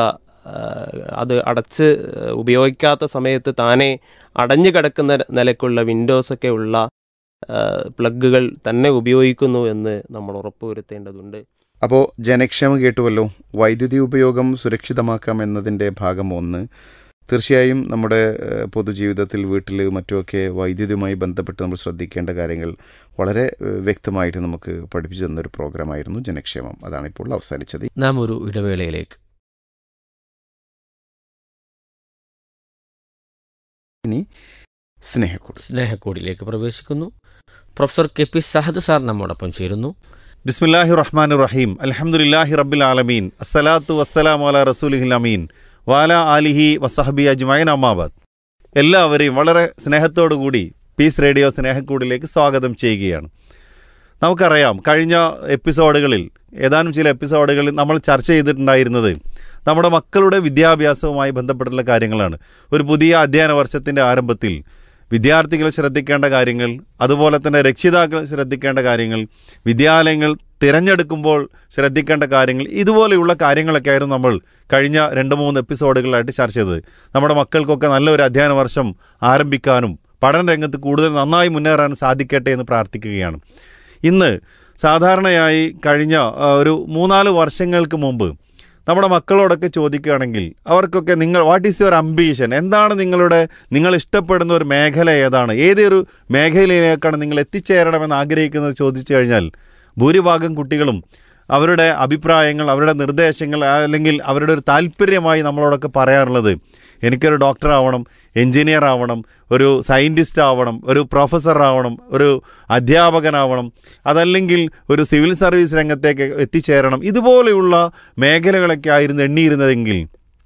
അത് അടച്ച് ഉപയോഗിക്കാത്ത സമയത്ത് താനെ അടഞ്ഞു കിടക്കുന്ന നിലക്കുള്ള വിൻഡോസൊക്കെ ഉള്ള പ്ലഗുകൾ തന്നെ ഉപയോഗിക്കുന്നു എന്ന് നമ്മൾ ഉറപ്പുവരുത്തേണ്ടതുണ്ട്. അപ്പോൾ ജനക്ഷേമം കേട്ടുവല്ലോ. വൈദ്യുതി ഉപയോഗം സുരക്ഷിതമാക്കാം എന്നതിൻ്റെ ഭാഗം 1. തീർച്ചയായും നമ്മുടെ പൊതുജീവിതത്തിൽ വീട്ടിൽ മറ്റുമൊക്കെ വൈദ്യുതിയുമായി ബന്ധപ്പെട്ട് നമ്മൾ ശ്രദ്ധിക്കേണ്ട കാര്യങ്ങൾ വളരെ വ്യക്തമായിട്ട് നമുക്ക് പഠിപ്പിച്ചു തന്നൊരു പ്രോഗ്രാമായിരുന്നു ജനക്ഷേമം. അതാണ് ഇപ്പോൾ അവസാനിച്ചത്. നാം ഒരു ഇടവേളയിലേക്ക്. ഇനി സ്നേഹക്കൂടിലേക്ക് പ്രവേശിക്കുന്നു. Professor K P Sahad sir നമ്മോടൊപ്പം ചേരുന്നു. ബിസ്മില്ലാഹി റഹ്മാനിർ റഹീം. അൽഹംദുലില്ലാഹി റബ്ബിൽ ആലമീൻ. അസ്സലാത്തു വസ്സലാമു അലാ റസൂലിഹിൽ അമീൻ വാല ആലിഹി വസഹബി അജ്മഈൻ. അമ്മാബാദ്. എല്ലാവരെയും വളരെ സ്നേഹത്തോടു കൂടി പീസ് റേഡിയോ സ്നേഹക്കൂടിലേക്ക് സ്വാഗതം ചെയ്യുകയാണ്. നമുക്കറിയാം, കഴിഞ്ഞ എപ്പിസോഡുകളിൽ ഏതാനും ചില എപ്പിസോഡുകളിൽ നമ്മൾ ചർച്ച ചെയ്തിട്ടുണ്ടായിരുന്നത് നമ്മുടെ മക്കളുടെ വിദ്യാഭ്യാസവുമായി ബന്ധപ്പെട്ടുള്ള കാര്യങ്ങളാണ്. ഒരു പുതിയ അധ്യയന വർഷത്തിൻ്റെ ആരംഭത്തിൽ വിദ്യാർത്ഥികൾ ശ്രദ്ധിക്കേണ്ട കാര്യങ്ങൾ, അതുപോലെ തന്നെ രക്ഷിതാക്കൾ ശ്രദ്ധിക്കേണ്ട കാര്യങ്ങൾ, വിദ്യാലയങ്ങൾ തിരഞ്ഞെടുക്കുമ്പോൾ ശ്രദ്ധിക്കേണ്ട കാര്യങ്ങൾ, ഇതുപോലെയുള്ള കാര്യങ്ങളൊക്കെ ആയിരുന്നു നമ്മൾ കഴിഞ്ഞ 2-3 എപ്പിസോഡുകളായിട്ട് ചർച്ച ചെയ്തത്. നമ്മുടെ മക്കൾക്കൊക്കെ നല്ലൊരു അധ്യയന വർഷം ആരംഭിക്കാനും പഠന രംഗത്ത് കൂടുതൽ നന്നായി മുന്നേറാനും സാധിക്കട്ടെ എന്ന് പ്രാർത്ഥിക്കുകയാണ്. ഇന്ന് സാധാരണയായി കഴിഞ്ഞ ഒരു 3-4 വർഷങ്ങൾക്ക് മുമ്പ് നമ്മുടെ മക്കളോടൊക്കെ ചോദിക്കുകയാണെങ്കിൽ അവർക്കൊക്കെ വാട്ട് ഈസ് യുവർ അംബീഷൻ, എന്താണ് നിങ്ങൾ ഇഷ്ടപ്പെടുന്ന ഒരു മേഖല ഏതാണ്, ഏതൊരു മേഖലയിലേക്കാണ് നിങ്ങൾ എത്തിച്ചേരണമെന്ന് ആഗ്രഹിക്കുന്നത് ചോദിച്ചു കഴിഞ്ഞാൽ ഭൂരിഭാഗം കുട്ടികളും അവരുടെ അഭിപ്രായങ്ങൾ, അവരുടെ നിർദ്ദേശങ്ങൾ, അല്ലെങ്കിൽ അവരുടെ ഒരു താല്പര്യമായി നമ്മളോടൊക്കെ പറയാറുള്ളത് എനിക്കൊരു ഡോക്ടർ ആവണം, എൻജിനീയർ ആവണം, ഒരു സയൻറ്റിസ്റ്റ് ആവണം, ഒരു പ്രൊഫസർ ആവണം, ഒരു അധ്യാപകനാവണം, അതല്ലെങ്കിൽ ഒരു സിവിൽ സർവീസ് രംഗത്തേക്ക് എത്തിച്ചേരണം, ഇതുപോലെയുള്ള മേഖലകളൊക്കെ ആയിരുന്നു എണ്ണിയിരുന്നതെങ്കിൽ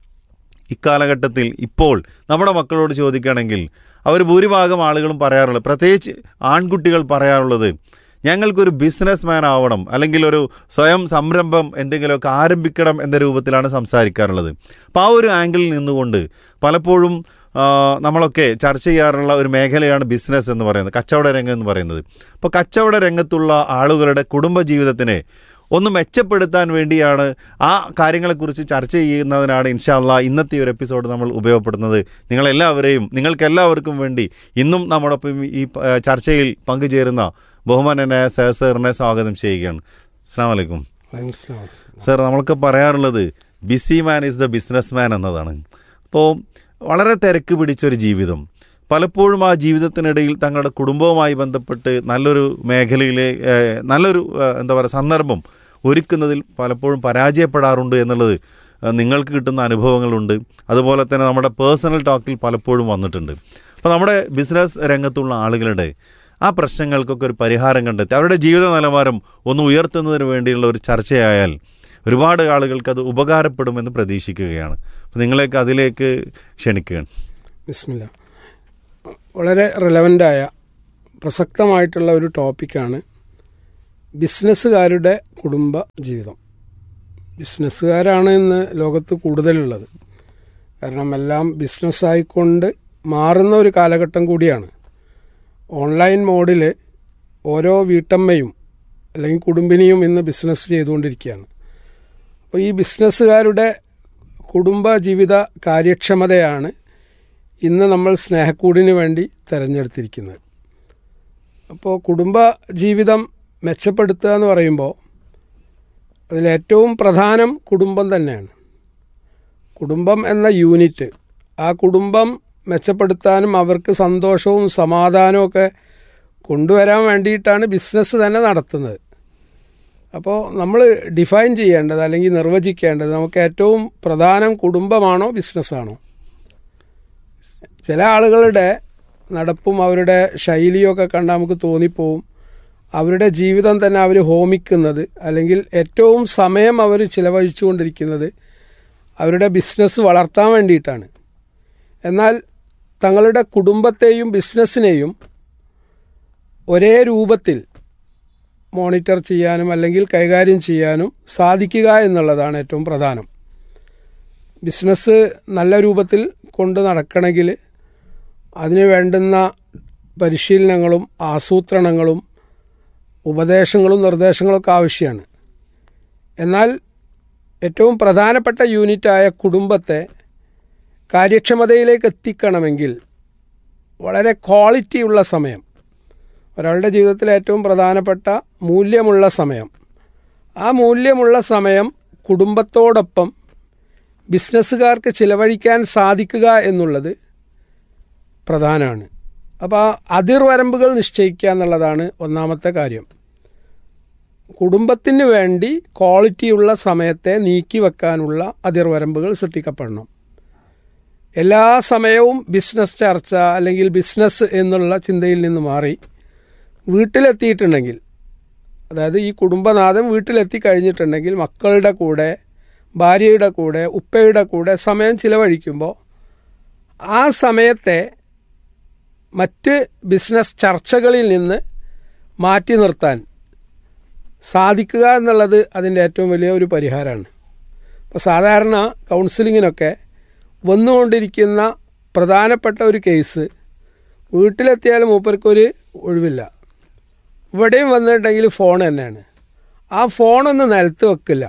ഇക്കാലഘട്ടത്തിൽ ഇപ്പോൾ നമ്മുടെ മക്കളോട് ചോദിക്കുകയാണെങ്കിൽ അവർ ഭൂരിഭാഗം ആളുകളും പറയാറുള്ളത്, പ്രത്യേകിച്ച് ആൺകുട്ടികൾ പറയാറുള്ളത്, ഞങ്ങൾക്കൊരു ബിസിനസ് മാൻ ആവണം, അല്ലെങ്കിൽ ഒരു സ്വയം സംരംഭം എന്തെങ്കിലുമൊക്കെ ആരംഭിക്കണം എന്ന രൂപത്തിലാണ് സംസാരിക്കാറുള്ളത്. അപ്പോൾ ആ ഒരു ആംഗിളിൽ നിന്നുകൊണ്ട് പലപ്പോഴും നമ്മളൊക്കെ ചർച്ച ചെയ്യാറുള്ള ഒരു മേഖലയാണ് ബിസിനസ് എന്ന് പറയുന്നത്, കച്ചവട രംഗം എന്ന് പറയുന്നത്. അപ്പോൾ കച്ചവട രംഗത്തുള്ള ആളുകളുടെ കുടുംബജീവിതത്തിനെ ഒന്ന് മെച്ചപ്പെടുത്താൻ വേണ്ടിയാണ് ആ കാര്യങ്ങളെക്കുറിച്ച് ചർച്ച ചെയ്യുന്നതിനാണ് ഇൻഷാ അല്ലാഹ് ഇന്നത്തെ ഒരു എപ്പിസോഡ് നമ്മൾ ഉപയോഗപ്പെടുന്നത്. നിങ്ങൾക്കെല്ലാവർക്കും വേണ്ടി ഇന്നും നമ്മോടൊപ്പം ഈ ചർച്ചയിൽ പങ്കുചേരുന്ന ബഹുമാനനായ സാറിനെ സ്വാഗതം ചെയ്യുകയാണ്. അസ്സലാമു അലൈക്കും സാർ. നമ്മൾക്ക് പറയാറുള്ളത് busy man is the business man എന്നതാണ്. അപ്പോൾ വളരെ തിരക്ക് പിടിച്ചൊരു ജീവിതം, പലപ്പോഴും ആ ജീവിതത്തിനിടയിൽ തങ്ങളുടെ കുടുംബവുമായി ബന്ധപ്പെട്ട് നല്ലൊരു മേഖലയിലെ നല്ലൊരു സന്ദർഭം ഒരുക്കുന്നതിൽ പലപ്പോഴും പരാജയപ്പെടാറുണ്ട് എന്നുള്ളത് നിങ്ങൾക്ക് കിട്ടുന്ന അനുഭവങ്ങളുണ്ട്. അതുപോലെ തന്നെ നമ്മുടെ പേഴ്സണൽ ടോക്കിൽ പലപ്പോഴും വന്നിട്ടുണ്ട്. അപ്പോൾ നമ്മുടെ ബിസിനസ് രംഗത്തുള്ള ആളുകളുടെ ആ പ്രശ്നങ്ങൾക്കൊക്കെ ഒരു പരിഹാരം കണ്ടെത്തി അവരുടെ ജീവിത നിലവാരം ഒന്ന് ഉയർത്തുന്നതിന് വേണ്ടിയുള്ള ഒരു ചർച്ചയായാൽ ഒരുപാട് ആളുകൾക്ക് അത് ഉപകാരപ്പെടുമെന്ന് പ്രതീക്ഷിക്കുകയാണ്. അപ്പോൾ നിങ്ങളെയൊക്കെ അതിലേക്ക് ക്ഷണിക്കുകയാണ്. ബിസ്മില്ലാ. വളരെ റെലവൻ്റായ പ്രസക്തമായിട്ടുള്ള ഒരു ടോപ്പിക്കാണ് ബിസിനസ്സുകാരുടെ കുടുംബ ജീവിതം. ബിസിനസ്സുകാരാണ് ഇന്ന് ലോകത്ത് കൂടുതലുള്ളത്. കാരണം എല്ലാം ബിസിനസ്സായിക്കൊണ്ട് മാറുന്ന ഒരു കാലഘട്ടം കൂടിയാണ്. ഓൺലൈൻ മോഡിൽ ഓരോ വീട്ടമ്മയും അല്ലെങ്കിൽ കുടുംബിനിയും ഇന്ന് ബിസിനസ് ചെയ്തുകൊണ്ടിരിക്കുകയാണ്. അപ്പോൾ ഈ ബിസിനസ്സുകാരുടെ കുടുംബ ജീവിത കാര്യക്ഷമതയാണ് ഇന്ന് നമ്മൾ സ്നേഹക്കൂടിന് വേണ്ടി തിരഞ്ഞെടുത്തിരിക്കുന്നത്. അപ്പോൾ കുടുംബ ജീവിതം മെച്ചപ്പെടുത്തുക എന്ന് പറയുമ്പോൾ അതിലേറ്റവും പ്രധാനം കുടുംബം തന്നെയാണ്. കുടുംബം എന്ന യൂണിറ്റ്, ആ കുടുംബം മെച്ചപ്പെടുത്താനും അവർക്ക് സന്തോഷവും സമാധാനവും ഒക്കെ കൊണ്ടുവരാൻ വേണ്ടിയിട്ടാണ് ബിസിനസ് തന്നെ നടത്തുന്നത്. അപ്പോൾ നമ്മൾ ഡിഫൈൻ ചെയ്യേണ്ടത് അല്ലെങ്കിൽ നിർവചിക്കേണ്ടത് നമുക്ക് ഏറ്റവും പ്രധാനം കുടുംബമാണോ ബിസിനസ്സാണോ? ചില ആളുകളുടെ നടപ്പും അവരുടെ ശൈലിയൊക്കെ കണ്ടാൽ നമുക്ക് തോന്നിപ്പോവും അവരുടെ ജീവിതം തന്നെ അവർ ഹോമിക്കുന്നത് അല്ലെങ്കിൽ ഏറ്റവും സമയം അവർ ചിലവഴിച്ചു കൊണ്ടിരിക്കുന്നത് അവരുടെ ബിസിനസ് വളർത്താൻ വേണ്ടിയിട്ടാണ്. എന്നാൽ തങ്ങളുടെ കുടുംബത്തെയും ബിസിനസ്സിനെയും ഒരേ രൂപത്തിൽ മോണിറ്റർ ചെയ്യാനും അല്ലെങ്കിൽ കൈകാര്യം ചെയ്യാനും സാധിക്കുക എന്നുള്ളതാണ് ഏറ്റവും പ്രധാനം. ബിസിനസ് നല്ല രൂപത്തിൽ കൊണ്ട് നടക്കണമെങ്കിൽ അതിന് വേണ്ടുന്ന പരിശീലനങ്ങളും ആസൂത്രണങ്ങളും ഉപദേശങ്ങളും നിർദ്ദേശങ്ങളൊക്കെ ആവശ്യമാണ്. എന്നാൽ ഏറ്റവും പ്രധാനപ്പെട്ട യൂണിറ്റായ കുടുംബത്തെ കാര്യക്ഷമതയിലേക്ക് എത്തിക്കണമെങ്കിൽ വളരെ ക്വാളിറ്റിയുള്ള സമയം, ഒരാളുടെ ജീവിതത്തിലെ ഏറ്റവും പ്രധാനപ്പെട്ട മൂല്യമുള്ള സമയം, ആ മൂല്യമുള്ള സമയം കുടുംബത്തോടൊപ്പം ബിസിനസ്സുകാർക്ക് ചിലവഴിക്കാൻ സാധിക്കുക എന്നുള്ളത് പ്രധാനമാണ്. അപ്പോൾ ആ അതിർവരമ്പുകൾ നിശ്ചയിക്കുക എന്നുള്ളതാണ് ഒന്നാമത്തെ കാര്യം. കുടുംബത്തിന് വേണ്ടി ക്വാളിറ്റിയുള്ള സമയത്തെ നീക്കി വെക്കാനുള്ള അതിർവരമ്പുകൾ സൃഷ്ടിക്കപ്പെടണം. എല്ലാ സമയവും ബിസിനസ് ചർച്ച അല്ലെങ്കിൽ ബിസിനസ് എന്നുള്ള ചിന്തയിൽ നിന്ന് മാറി വീട്ടിലെത്തിയിട്ടുണ്ടെങ്കിൽ, അതായത് ഈ കുടുംബനാഥൻ വീട്ടിലെത്തി കഴിഞ്ഞിട്ടുണ്ടെങ്കിൽ മക്കളുടെ കൂടെ, ഭാര്യയുടെ കൂടെ, ഉപ്പയുടെ കൂടെ സമയം ചിലവഴിക്കുമ്പോൾ ആ സമയത്തെ മറ്റ് ബിസിനസ് ചർച്ചകളിൽ നിന്ന് മാറ്റി നിർത്താൻ സാധിക്കുക എന്നുള്ളത് അതിൻ്റെ ഏറ്റവും വലിയ ഒരു പരിഹാരമാണ്. അപ്പോൾ സാധാരണ കൗൺസിലിങ്ങിനൊക്കെ വന്നുകൊണ്ടിരിക്കുന്ന പ്രധാനപ്പെട്ട ഒരു കേസ്, വീട്ടിലെത്തിയാലും മൂപ്പർക്കൊരു ഒഴിവില്ല, ഇവിടെയും വന്നിട്ടുണ്ടെങ്കിൽ ഫോൺ തന്നെയാണ്. ആ ഫോണൊന്ന് നിലത്ത് വെക്കില്ല.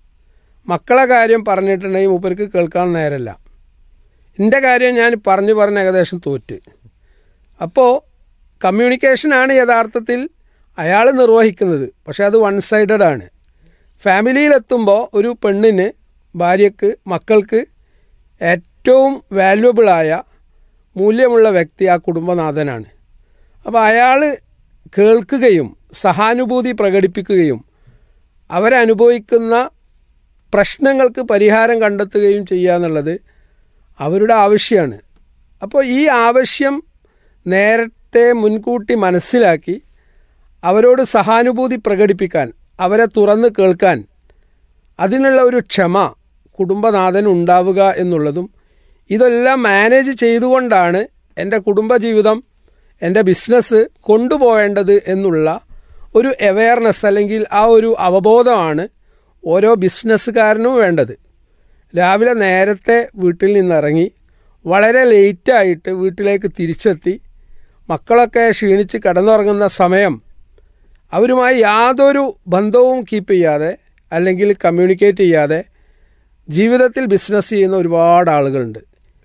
മക്കളെ കാര്യം പറഞ്ഞിട്ടുണ്ടെങ്കിൽ മൂപ്പർക്ക് കേൾക്കാൻ നേരമില്ല. എൻ്റെ കാര്യം ഞാൻ പറഞ്ഞ് ഏകദേശം തോറ്റ്. അപ്പോൾ കമ്മ്യൂണിക്കേഷനാണ് യഥാർത്ഥത്തിൽ അയാൾ നിർവഹിക്കുന്നത്, പക്ഷേ അത് വൺ സൈഡഡ് ആണ്. ഫാമിലിയിലെത്തുമ്പോൾ ഒരു പെണ്ണിന്, ഭാര്യയ്ക്ക്, മക്കൾക്ക് ഏറ്റവും വാല്യുബിളായ മൂല്യമുള്ള വ്യക്തി ആ കുടുംബനാഥനാണ്. അപ്പോൾ അയാൾ കേൾക്കുകയും സഹാനുഭൂതി പ്രകടിപ്പിക്കുകയും അവരനുഭവിക്കുന്ന പ്രശ്നങ്ങൾക്ക് പരിഹാരം കണ്ടെത്തുകയും ചെയ്യുക എന്നുള്ളത് അവരുടെ ആവശ്യമാണ്. അപ്പോൾ ഈ ആവശ്യം നേരത്തെ മുൻകൂട്ടി മനസ്സിലാക്കി അവരോട് സഹാനുഭൂതി പ്രകടിപ്പിക്കാൻ, അവരെ തുറന്ന് കേൾക്കാൻ, അതിനുള്ള ഒരു ക്ഷമ കുടുംബനാഥൻ ഉണ്ടാവുക എന്നുള്ളതും, ഇതെല്ലാം മാനേജ് ചെയ്തുകൊണ്ടാണ് എൻ്റെ കുടുംബജീവിതം, എൻ്റെ ബിസിനസ് കൊണ്ടുപോകേണ്ടത് എന്നുള്ള ഒരു അവെയർനെസ് അല്ലെങ്കിൽ ആ ഒരു അവബോധമാണ് ഓരോ ബിസിനസ്സുകാരനും വേണ്ടത്. രാവിലെ നേരത്തെ വീട്ടിൽ നിന്നിറങ്ങി വളരെ ലേറ്റായിട്ട് വീട്ടിലേക്ക് തിരിച്ചെത്തി മക്കളൊക്കെ ക്ഷീണിച്ച് കിടന്നുറങ്ങുന്ന സമയം അവരുമായി യാതൊരു ബന്ധവും കീപ്പ് ചെയ്യാതെ അല്ലെങ്കിൽ കമ്മ്യൂണിക്കേറ്റ് ചെയ്യാതെ ജീവിതത്തിൽ ബിസിനസ് ചെയ്യുന്ന ഒരുപാട് ആളുകളുണ്ട്.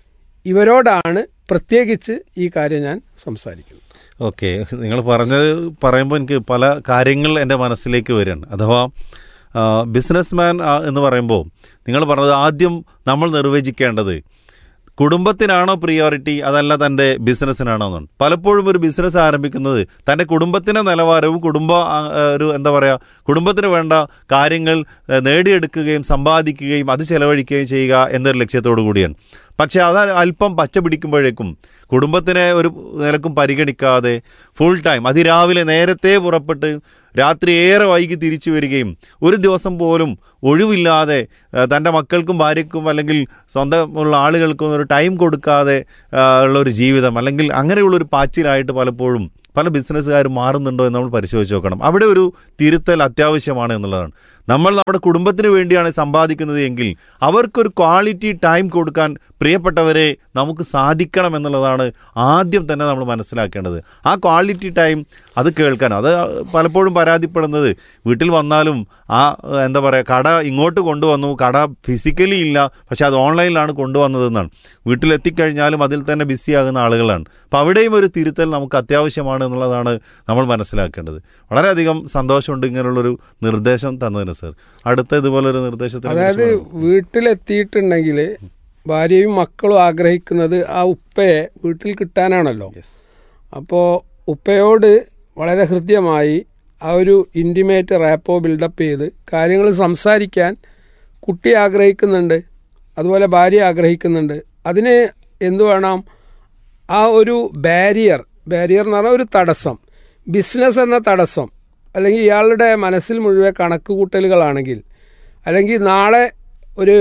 ഇവരോടാണ് പ്രത്യേകിച്ച് ഈ കാര്യം ഞാൻ സംസാരിക്കുന്നത്. ഓക്കെ, നിങ്ങൾ പറയുമ്പോൾ എനിക്ക് പല കാര്യങ്ങൾ എൻ്റെ മനസ്സിലേക്ക് വരികയാണ്. അഥവാ ബിസിനസ്മാൻ എന്ന് പറയുമ്പോൾ നിങ്ങൾ പറഞ്ഞത് ആദ്യം നമ്മൾ നിർവചിക്കേണ്ടത് കുടുംബത്തിനാണോ പ്രിയോറിറ്റി അതല്ല തൻ്റെ ബിസിനസ്സിനാണോ എന്നാണ്. പലപ്പോഴും ഒരു ബിസിനസ് ആരംഭിക്കുന്നത് തൻ്റെ കുടുംബത്തിൻ്റെ നിലവാരവും ഒരു എന്താ പറയുക, കുടുംബത്തിന് വേണ്ട കാര്യങ്ങൾ നേടിയെടുക്കുകയും സമ്പാദിക്കുകയും അത് ചെലവഴിക്കുകയും ചെയ്യുക എന്നൊരു ലക്ഷ്യത്തോടു കൂടിയാണ്. പക്ഷേ അത് അല്പം പച്ച പിടിക്കുമ്പോഴേക്കും കുടുംബത്തിനെ ഒരു നിലക്കും പരിഗണിക്കാതെ ഫുൾ ടൈം അതിരാവിലെ നേരത്തെ പുറപ്പെട്ട് രാത്രി ഏറെ വൈകി തിരിച്ചു വരികയും ഒരു ദിവസം പോലും ഒഴിവില്ലാതെ തൻ്റെ മക്കൾക്കും ഭാര്യയ്ക്കും അല്ലെങ്കിൽ സ്വന്തമുള്ള ആളുകൾക്കും ഒരു ടൈം കൊടുക്കാതെ ഉള്ളൊരു ജീവിതം അല്ലെങ്കിൽ അങ്ങനെയുള്ളൊരു പാച്ചിലായിട്ട് പലപ്പോഴും പല ബിസിനസ്സുകാരും മാറുന്നുണ്ടോ എന്ന് നമ്മൾ പരിശോധിച്ച് നോക്കണം. അവിടെ ഒരു തിരുത്തൽ അത്യാവശ്യമാണ് എന്നുള്ളതാണ്. നമ്മൾ നമ്മുടെ കുടുംബത്തിന് വേണ്ടിയാണ് സമ്പാദിക്കുന്നത് എങ്കിൽ അവർക്കൊരു ക്വാളിറ്റി ടൈം കൊടുക്കാൻ പ്രിയപ്പെട്ടവരെ നമുക്ക് സാധിക്കണം എന്നുള്ളതാണ് ആദ്യം തന്നെ നമ്മൾ മനസ്സിലാക്കേണ്ടത്. ആ ക്വാളിറ്റി ടൈം അത് കേൾക്കാൻ, അത് പലപ്പോഴും പരാതിപ്പെടുന്നത് വീട്ടിൽ വന്നാലും ആ എന്താ പറയുക, കട ഇങ്ങോട്ട് കൊണ്ടുവന്നു, കട ഫിസിക്കലി ഇല്ല, പക്ഷെ അത് ഓൺലൈനിലാണ് കൊണ്ടുവന്നതെന്നാണ്. വീട്ടിലെത്തിക്കഴിഞ്ഞാലും അതിൽ തന്നെ ബിസിയാകുന്ന ആളുകളാണ്. അപ്പോൾ അവിടെയും ഒരു തിരുത്തൽ നമുക്ക് അത്യാവശ്യമാണ് എന്നുള്ളതാണ് നമ്മൾ മനസ്സിലാക്കേണ്ടത്. വളരെയധികം സന്തോഷമുണ്ട് ഇങ്ങനെയുള്ളൊരു നിർദ്ദേശം തന്നതിന് സർ. അടുത്ത ഇതുപോലൊരു നിർദ്ദേശത്തിന്, അതായത് വീട്ടിലെത്തിയിട്ടുണ്ടെങ്കിൽ ഭാര്യയും മക്കളും ആഗ്രഹിക്കുന്നത് ആ ഉപ്പയെ വീട്ടിൽ കിട്ടാനാണല്ലോ. അപ്പോൾ ഉപ്പയോട് വളരെ ഹൃദ്യമായി ആ ഒരു ഇൻറ്റിമേറ്റ് റാപ്പോ ബിൽഡപ്പ് ചെയ്ത് കാര്യങ്ങൾ സംസാരിക്കാൻ കുട്ടി ആഗ്രഹിക്കുന്നുണ്ട്, അതുപോലെ ഭാര്യ ആഗ്രഹിക്കുന്നുണ്ട്. അതിന് എന്തു വേണം? ആ ഒരു ബാരിയർ എന്ന് പറഞ്ഞാൽ ഒരു തടസ്സം, ബിസിനസ് എന്ന തടസ്സം, അല്ലെങ്കിൽ ഇയാളുടെ മനസ്സിൽ മുഴുവൻ കണക്ക് കൂട്ടലുകളാണെങ്കിൽ, അല്ലെങ്കിൽ നാളെ ഒരു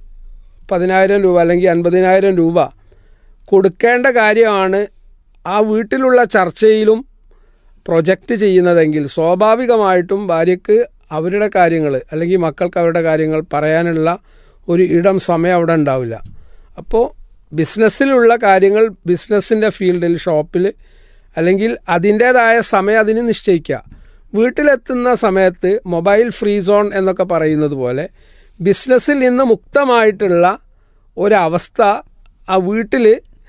10,000 രൂപ അല്ലെങ്കിൽ 50,000 രൂപ കൊടുക്കേണ്ട കാര്യമാണ് ആ വീട്ടിലുള്ള ചർച്ചയിലും പ്രൊജക്റ്റ് ചെയ്യുന്നതെങ്കിൽ സ്വാഭാവികമായിട്ടും ഭാര്യയ്ക്ക് അവരുടെ കാര്യങ്ങൾ അല്ലെങ്കിൽ മക്കൾക്ക് അവരുടെ കാര്യങ്ങൾ പറയാനുള്ള ഒരു ഇടം സമയം അവിടെ ഉണ്ടാവില്ല. അപ്പോൾ ബിസിനസ്സിലുള്ള കാര്യങ്ങൾ ബിസിനസ്സിൻ്റെ ഫീൽഡിൽ, ഷോപ്പിൽ, അല്ലെങ്കിൽ അതിൻ്റേതായ സമയം അതിന് നിശ്ചയിക്കുക. വീട്ടിലെത്തുന്ന സമയത്ത് മൊബൈൽ ഫ്രീ സോൺ എന്നൊക്കെ പറയുന്നത് പോലെ ബിസിനസ്സിൽ നിന്ന് മുക്തമായിട്ടുള്ള ഒരവസ്ഥ ആ വീട്ടിൽ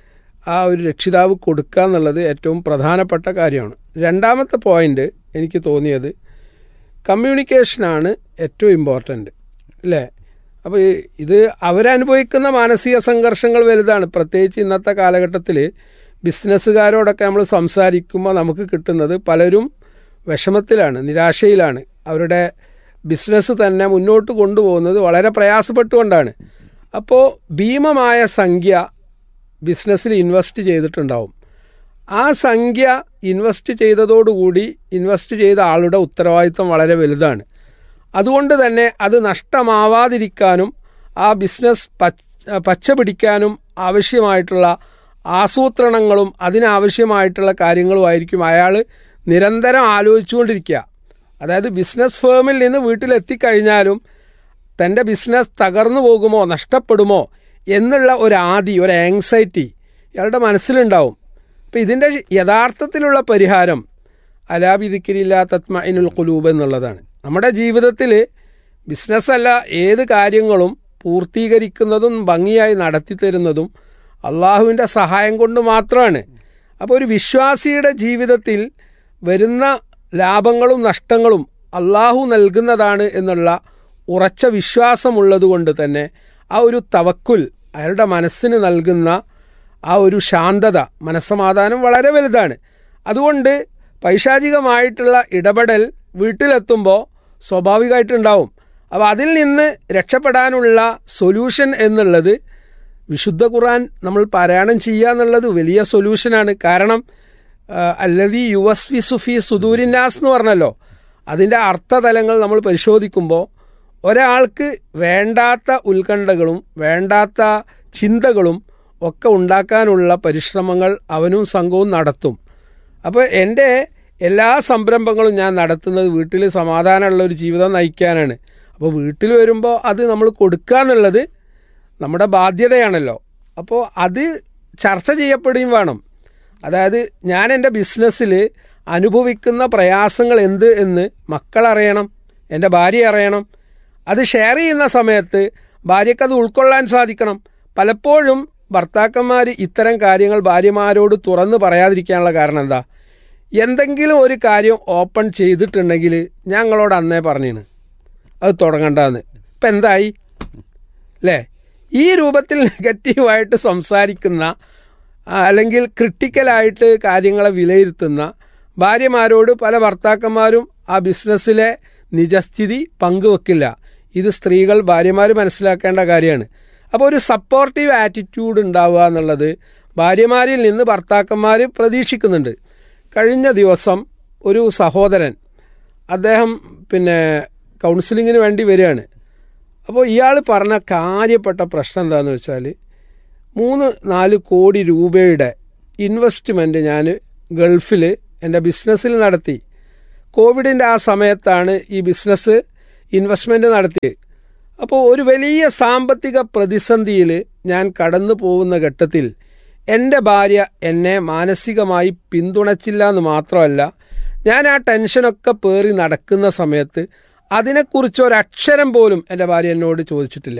ആ ഒരു രക്ഷിതാവ് കൊടുക്കുക എന്നുള്ളത് ഏറ്റവും പ്രധാനപ്പെട്ട കാര്യമാണ്. രണ്ടാമത്തെ പോയിൻ്റ് എനിക്ക് തോന്നിയത് കമ്മ്യൂണിക്കേഷനാണ് ഏറ്റവും ഇമ്പോർട്ടൻ്റ്, അല്ലേ? അപ്പോൾ ഇത് അവരനുഭവിക്കുന്ന മാനസിക സംഘർഷങ്ങൾ വലുതാണ്. പ്രത്യേകിച്ച് ഇന്നത്തെ കാലഘട്ടത്തിൽ ബിസിനസ്സുകാരോടൊക്കെ നമ്മൾ സംസാരിക്കുമ്പോൾ നമുക്ക് കിട്ടുന്നത് പലരും വിഷമത്തിലാണ്, നിരാശയിലാണ്. അവരുടെ ബിസിനസ് തന്നെ മുന്നോട്ട് കൊണ്ടുപോകുന്നത് വളരെ പ്രയാസപ്പെട്ടുകൊണ്ടാണ്. അപ്പോൾ ഭീമമായ സംഖ്യ ബിസിനസ്സിൽ ഇൻവെസ്റ്റ് ചെയ്തിട്ടുണ്ടാവും. ആ സംഖ്യ ഇൻവെസ്റ്റ് ചെയ്തതോടുകൂടി ഇൻവെസ്റ്റ് ചെയ്ത ആളുടെ ഉത്തരവാദിത്വം വളരെ വലുതാണ്. അതുകൊണ്ട് തന്നെ അത് നഷ്ടമാവാതിരിക്കാനും ആ ബിസിനസ് പച്ച പിടിക്കാനും ആവശ്യമായിട്ടുള്ള ആസൂത്രണങ്ങളും അതിനാവശ്യമായിട്ടുള്ള കാര്യങ്ങളുമായിരിക്കും അയാൾ നിരന്തരം ആലോചിച്ചുകൊണ്ടിരിക്കുക. അതായത് ബിസിനസ് ഫേമിൽ നിന്ന് വീട്ടിലെത്തിക്കഴിഞ്ഞാലും തൻ്റെ ബിസിനസ് തകർന്നു പോകുമോ, നഷ്ടപ്പെടുമോ എന്നുള്ള ഒരു ആങ്സൈറ്റി ഇയാളുടെ മനസ്സിലുണ്ടാവും. അപ്പോൾ ഇതിൻ്റെ യഥാർത്ഥത്തിലുള്ള പരിഹാരം അലാ ബിദിക്രില്ലാ തത്മഇനുൽ ഖുലൂബ് എന്നുള്ളതാണ്. നമ്മുടെ ജീവിതത്തിൽ ബിസിനസ്സല്ല, ഏത് കാര്യങ്ങളും പൂർത്തീകരിക്കുന്നതും ഭംഗിയായി നടത്തിത്തരുന്നതും അള്ളാഹുവിൻ്റെ സഹായം കൊണ്ട് മാത്രമാണ്. അപ്പോൾ ഒരു വിശ്വാസിയുടെ ജീവിതത്തിൽ വരുന്ന ലാഭങ്ങളും നഷ്ടങ്ങളും അള്ളാഹു നൽകുന്നതാണ് എന്നുള്ള ഉറച്ച വിശ്വാസമുള്ളത് കൊണ്ട് തന്നെ ആ ഒരു തവക്കുൽ, അയാളുടെ മനസ്സിന് നൽകുന്ന ആ ഒരു ശാന്തത, മനസ്സമാധാനം വളരെ വലുതാണ്. അതുകൊണ്ട് പൈശാചികമായിട്ടുള്ള ഇടപെടൽ വീട്ടിലെത്തുമ്പോൾ സ്വാഭാവികമായിട്ടുണ്ടാവും. അപ്പോൾ അതിൽ നിന്ന് രക്ഷപ്പെടാനുള്ള സൊല്യൂഷൻ എന്നുള്ളത് വിശുദ്ധ ഖുർആൻ നമ്മൾ പാരായണം ചെയ്യുക എന്നുള്ളത് വലിയ സൊല്യൂഷനാണ്. കാരണം അല്ലദീ യുവസ്വിസു ഫീ സുദൂരിന്നാസ് എന്ന് പറഞ്ഞല്ലോ, അതിൻ്റെ അർത്ഥതലങ്ങൾ നമ്മൾ പരിശോധിക്കുമ്പോൾ ഒരാൾക്ക് വേണ്ടാത്ത ഉത്കണ്ഠകളും വേണ്ടാത്ത ചിന്തകളും ഒക്കെ ഉണ്ടാക്കാനുള്ള പരിശ്രമങ്ങൾ അവനും സംഘവും നടത്തും. അപ്പോൾ എൻ്റെ എല്ലാ സംരംഭങ്ങളും ഞാൻ നടത്തുന്നത് വീട്ടിൽ സമാധാനമുള്ള ഒരു ജീവിതം നയിക്കാനാണ്. അപ്പോൾ വീട്ടിൽ വരുമ്പോൾ അത് നമ്മൾ കൊടുക്കുക എന്നുള്ളത് നമ്മുടെ ബാധ്യതയാണല്ലോ. അപ്പോൾ അത് ചർച്ച ചെയ്യപ്പെടുകയും വേണം. അതായത് ഞാൻ എൻ്റെ ബിസിനസ്സിൽ അനുഭവിക്കുന്ന പ്രയാസങ്ങൾ എന്ത് എന്ന് മക്കളറിയണം, എൻ്റെ ഭാര്യ അറിയണം. അത് ഷെയർ ചെയ്യുന്ന സമയത്ത് ഭാര്യയ്ക്കത് ഉൾക്കൊള്ളാൻ സാധിക്കണം. പലപ്പോഴും ഭർത്താക്കന്മാർ ഇത്തരം കാര്യങ്ങൾ ഭാര്യമാരോട് തുറന്ന് പറയാതിരിക്കാനുള്ള കാരണം എന്താ? എന്തെങ്കിലും ഒരു കാര്യം ഓപ്പൺ ചെയ്തിട്ടുണ്ടെങ്കിൽ ഞങ്ങളോട് അന്നേ പറഞ്ഞിന് അത് തുടങ്ങണ്ടെന്ന്. ഇപ്പം എന്തായി അല്ലേ? ഈ രൂപത്തിൽ നെഗറ്റീവായിട്ട് സംസാരിക്കുന്ന അല്ലെങ്കിൽ ക്രിട്ടിക്കലായിട്ട് കാര്യങ്ങളെ വിലയിരുത്തുന്ന ഭാര്യമാരോട് പല ഭർത്താക്കന്മാരും ആ ബിസിനസ്സിലെ നിജസ്ഥിതി പങ്കുവെക്കില്ല. ഇത് സ്ത്രീകൾ, ഭാര്യമാർ മനസ്സിലാക്കേണ്ട കാര്യമാണ്. അപ്പോൾ ഒരു സപ്പോർട്ടീവ് ആറ്റിറ്റ്യൂഡ് ഉണ്ടാവുക എന്നുള്ളത് ഭാര്യമാരിൽ നിന്ന് ഭർത്താക്കന്മാർ പ്രതീക്ഷിക്കുന്നുണ്ട്. കഴിഞ്ഞ ദിവസം ഒരു സഹോദരൻ, അദ്ദേഹം കൗൺസിലിങ്ങിന് വേണ്ടി വരികയാണ്. അപ്പോൾ ഇയാൾ പറഞ്ഞ കാര്യപ്പെട്ട പ്രശ്നം എന്താണെന്ന് വെച്ചാൽ 3-4 കോടി രൂപയുടെ ഇൻവെസ്റ്റ്മെൻറ്റ് ഞാൻ ഗൾഫിൽ എൻ്റെ ബിസിനസ്സിൽ നടത്തി. കോവിഡിൻ്റെ ആ സമയത്താണ് ഈ ബിസിനസ് ഇൻവെസ്റ്റ്മെൻറ്റ് നടത്തിയത്. അപ്പോൾ ഒരു വലിയ സാമ്പത്തിക പ്രതിസന്ധിയിൽ ഞാൻ കടന്നു പോകുന്ന ഘട്ടത്തിൽ എൻ്റെ ഭാര്യ എന്നെ മാനസികമായി പിന്തുണച്ചില്ല എന്ന് മാത്രമല്ല, ഞാൻ ആ ടെൻഷനൊക്കെ പേറി നടക്കുന്ന സമയത്ത് അതിനെക്കുറിച്ച് ഒരക്ഷരം പോലും എൻ്റെ ഭാര്യ എന്നോട് ചോദിച്ചിട്ടില്ല.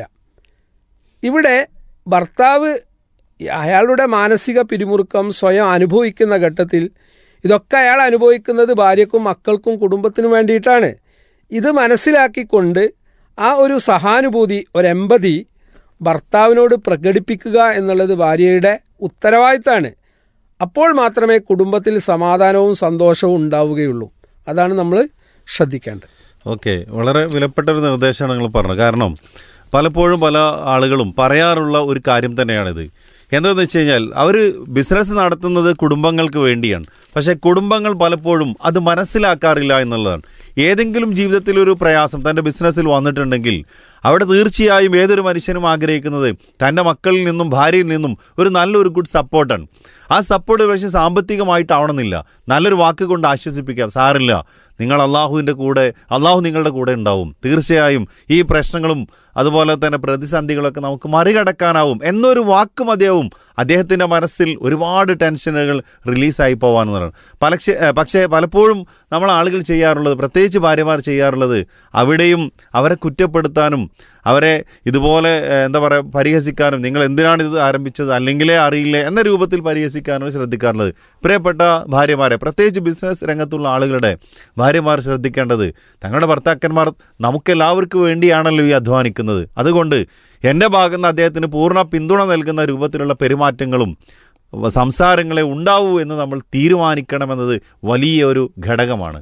ഇവിടെ ഭർത്താവ് അയാളുടെ മാനസിക പിരിമുറുക്കം സ്വയം അനുഭവിക്കുന്ന ഘട്ടത്തിൽ ഇതൊക്കെ അയാൾ അനുഭവിക്കുന്നത് ഭാര്യക്കും മക്കൾക്കും കുടുംബത്തിനും വേണ്ടിയിട്ടാണ്. ഇത് മനസ്സിലാക്കിക്കൊണ്ട് ആ ഒരു സഹാനുഭൂതി, ഒരു എമ്പതി ഭർത്താവിനോട് പ്രകടിപ്പിക്കുക എന്നുള്ളത് ഭാര്യയുടെ ഉത്തരവാദിത്തമാണ്. അപ്പോൾ മാത്രമേ കുടുംബത്തിൽ സമാധാനവും സന്തോഷവും ഉണ്ടാവുകയുള്ളൂ. അതാണ് നമ്മൾ ശ്രദ്ധിക്കേണ്ടത്. ഓക്കെ, വളരെ വിലപ്പെട്ട ഒരു നിർദ്ദേശമാണ് നിങ്ങൾ പറഞ്ഞത്. കാരണം പലപ്പോഴും പല ആളുകളും പറയാറുള്ള ഒരു കാര്യം തന്നെയാണിത്. എന്താണെന്ന് വെച്ച് കഴിഞ്ഞാൽ അവർ ബിസിനസ് നടത്തുന്നത് കുടുംബങ്ങൾക്ക് വേണ്ടിയാണ്. പക്ഷേ കുടുംബങ്ങൾ പലപ്പോഴും അത് മനസ്സിലാക്കാറില്ല എന്നുള്ളതാണ്. ഏതെങ്കിലും ജീവിതത്തിലൊരു പ്രയാസം തൻ്റെ ബിസിനസ്സിൽ വന്നിട്ടുണ്ടെങ്കിൽ അവിടെ തീർച്ചയായും ഏതൊരു മനുഷ്യനും ആഗ്രഹിക്കുന്നത് തൻ്റെ മക്കളിൽ നിന്നും ഭാര്യയിൽ നിന്നും ഒരു നല്ലൊരു ഗുഡ് സപ്പോർട്ടാണ്. ആ സപ്പോർട്ട് പക്ഷേ സാമ്പത്തികമായിട്ടാവണമെന്നില്ല. നല്ലൊരു വാക്ക് കൊണ്ട് ആശ്വസിപ്പിക്കാം, സാരില്ല, നിങ്ങൾ അള്ളാഹുവിൻ്റെ കൂടെ, അള്ളാഹു നിങ്ങളുടെ കൂടെ ഉണ്ടാവും, തീർച്ചയായും ഈ പ്രശ്നങ്ങളും അതുപോലെ തന്നെ പ്രതിസന്ധികളൊക്കെ നമുക്ക് മറികടക്കാനാവും എന്നൊരു വാക്ക് മതിയാവും അദ്ദേഹത്തിൻ്റെ മനസ്സിൽ ഒരുപാട് ടെൻഷനുകൾ റിലീസായി പോകാമെന്നാണ്. പക്ഷേ പലപ്പോഴും നമ്മൾ ആളുകൾ ചെയ്യാറുള്ളത്, പ്രത്യേകിച്ച് ഭാര്യമാർ ചെയ്യാറുള്ളത്, അവിടെയും അവരെ കുറ്റപ്പെടുത്താനും അവരെ ഇതുപോലെ എന്താ പറയുക പരിഹസിക്കാനും, നിങ്ങൾ എന്തിനാണ് ഇത് ആരംഭിച്ചത്, അല്ലെങ്കിലേ അറിയില്ലേ എന്ന രൂപത്തിൽ പരിഹസിക്കാനാണ് ശ്രദ്ധിക്കാറുള്ളത്. പ്രിയപ്പെട്ട ഭാര്യമാരെ, പ്രത്യേകിച്ച് ബിസിനസ് രംഗത്തുള്ള ആളുകളുടെ ഭാര്യമാർ ശ്രദ്ധിക്കേണ്ടത്, തങ്ങളുടെ ഭർത്താക്കന്മാർ നമുക്കെല്ലാവർക്കും വേണ്ടിയാണല്ലോ ഈ അധ്വാനിക്കുന്നത്. അതുകൊണ്ട് എൻ്റെ ഭാഗത്ത് നിന്ന് അദ്ദേഹത്തിന് പൂർണ്ണ പിന്തുണ നൽകുന്ന രൂപത്തിലുള്ള പെരുമാറ്റങ്ങളും സംസാരങ്ങളെ ഉണ്ടാവൂ എന്ന് നമ്മൾ തീരുമാനിക്കണമെന്നത് വലിയൊരു ഘടകമാണ്.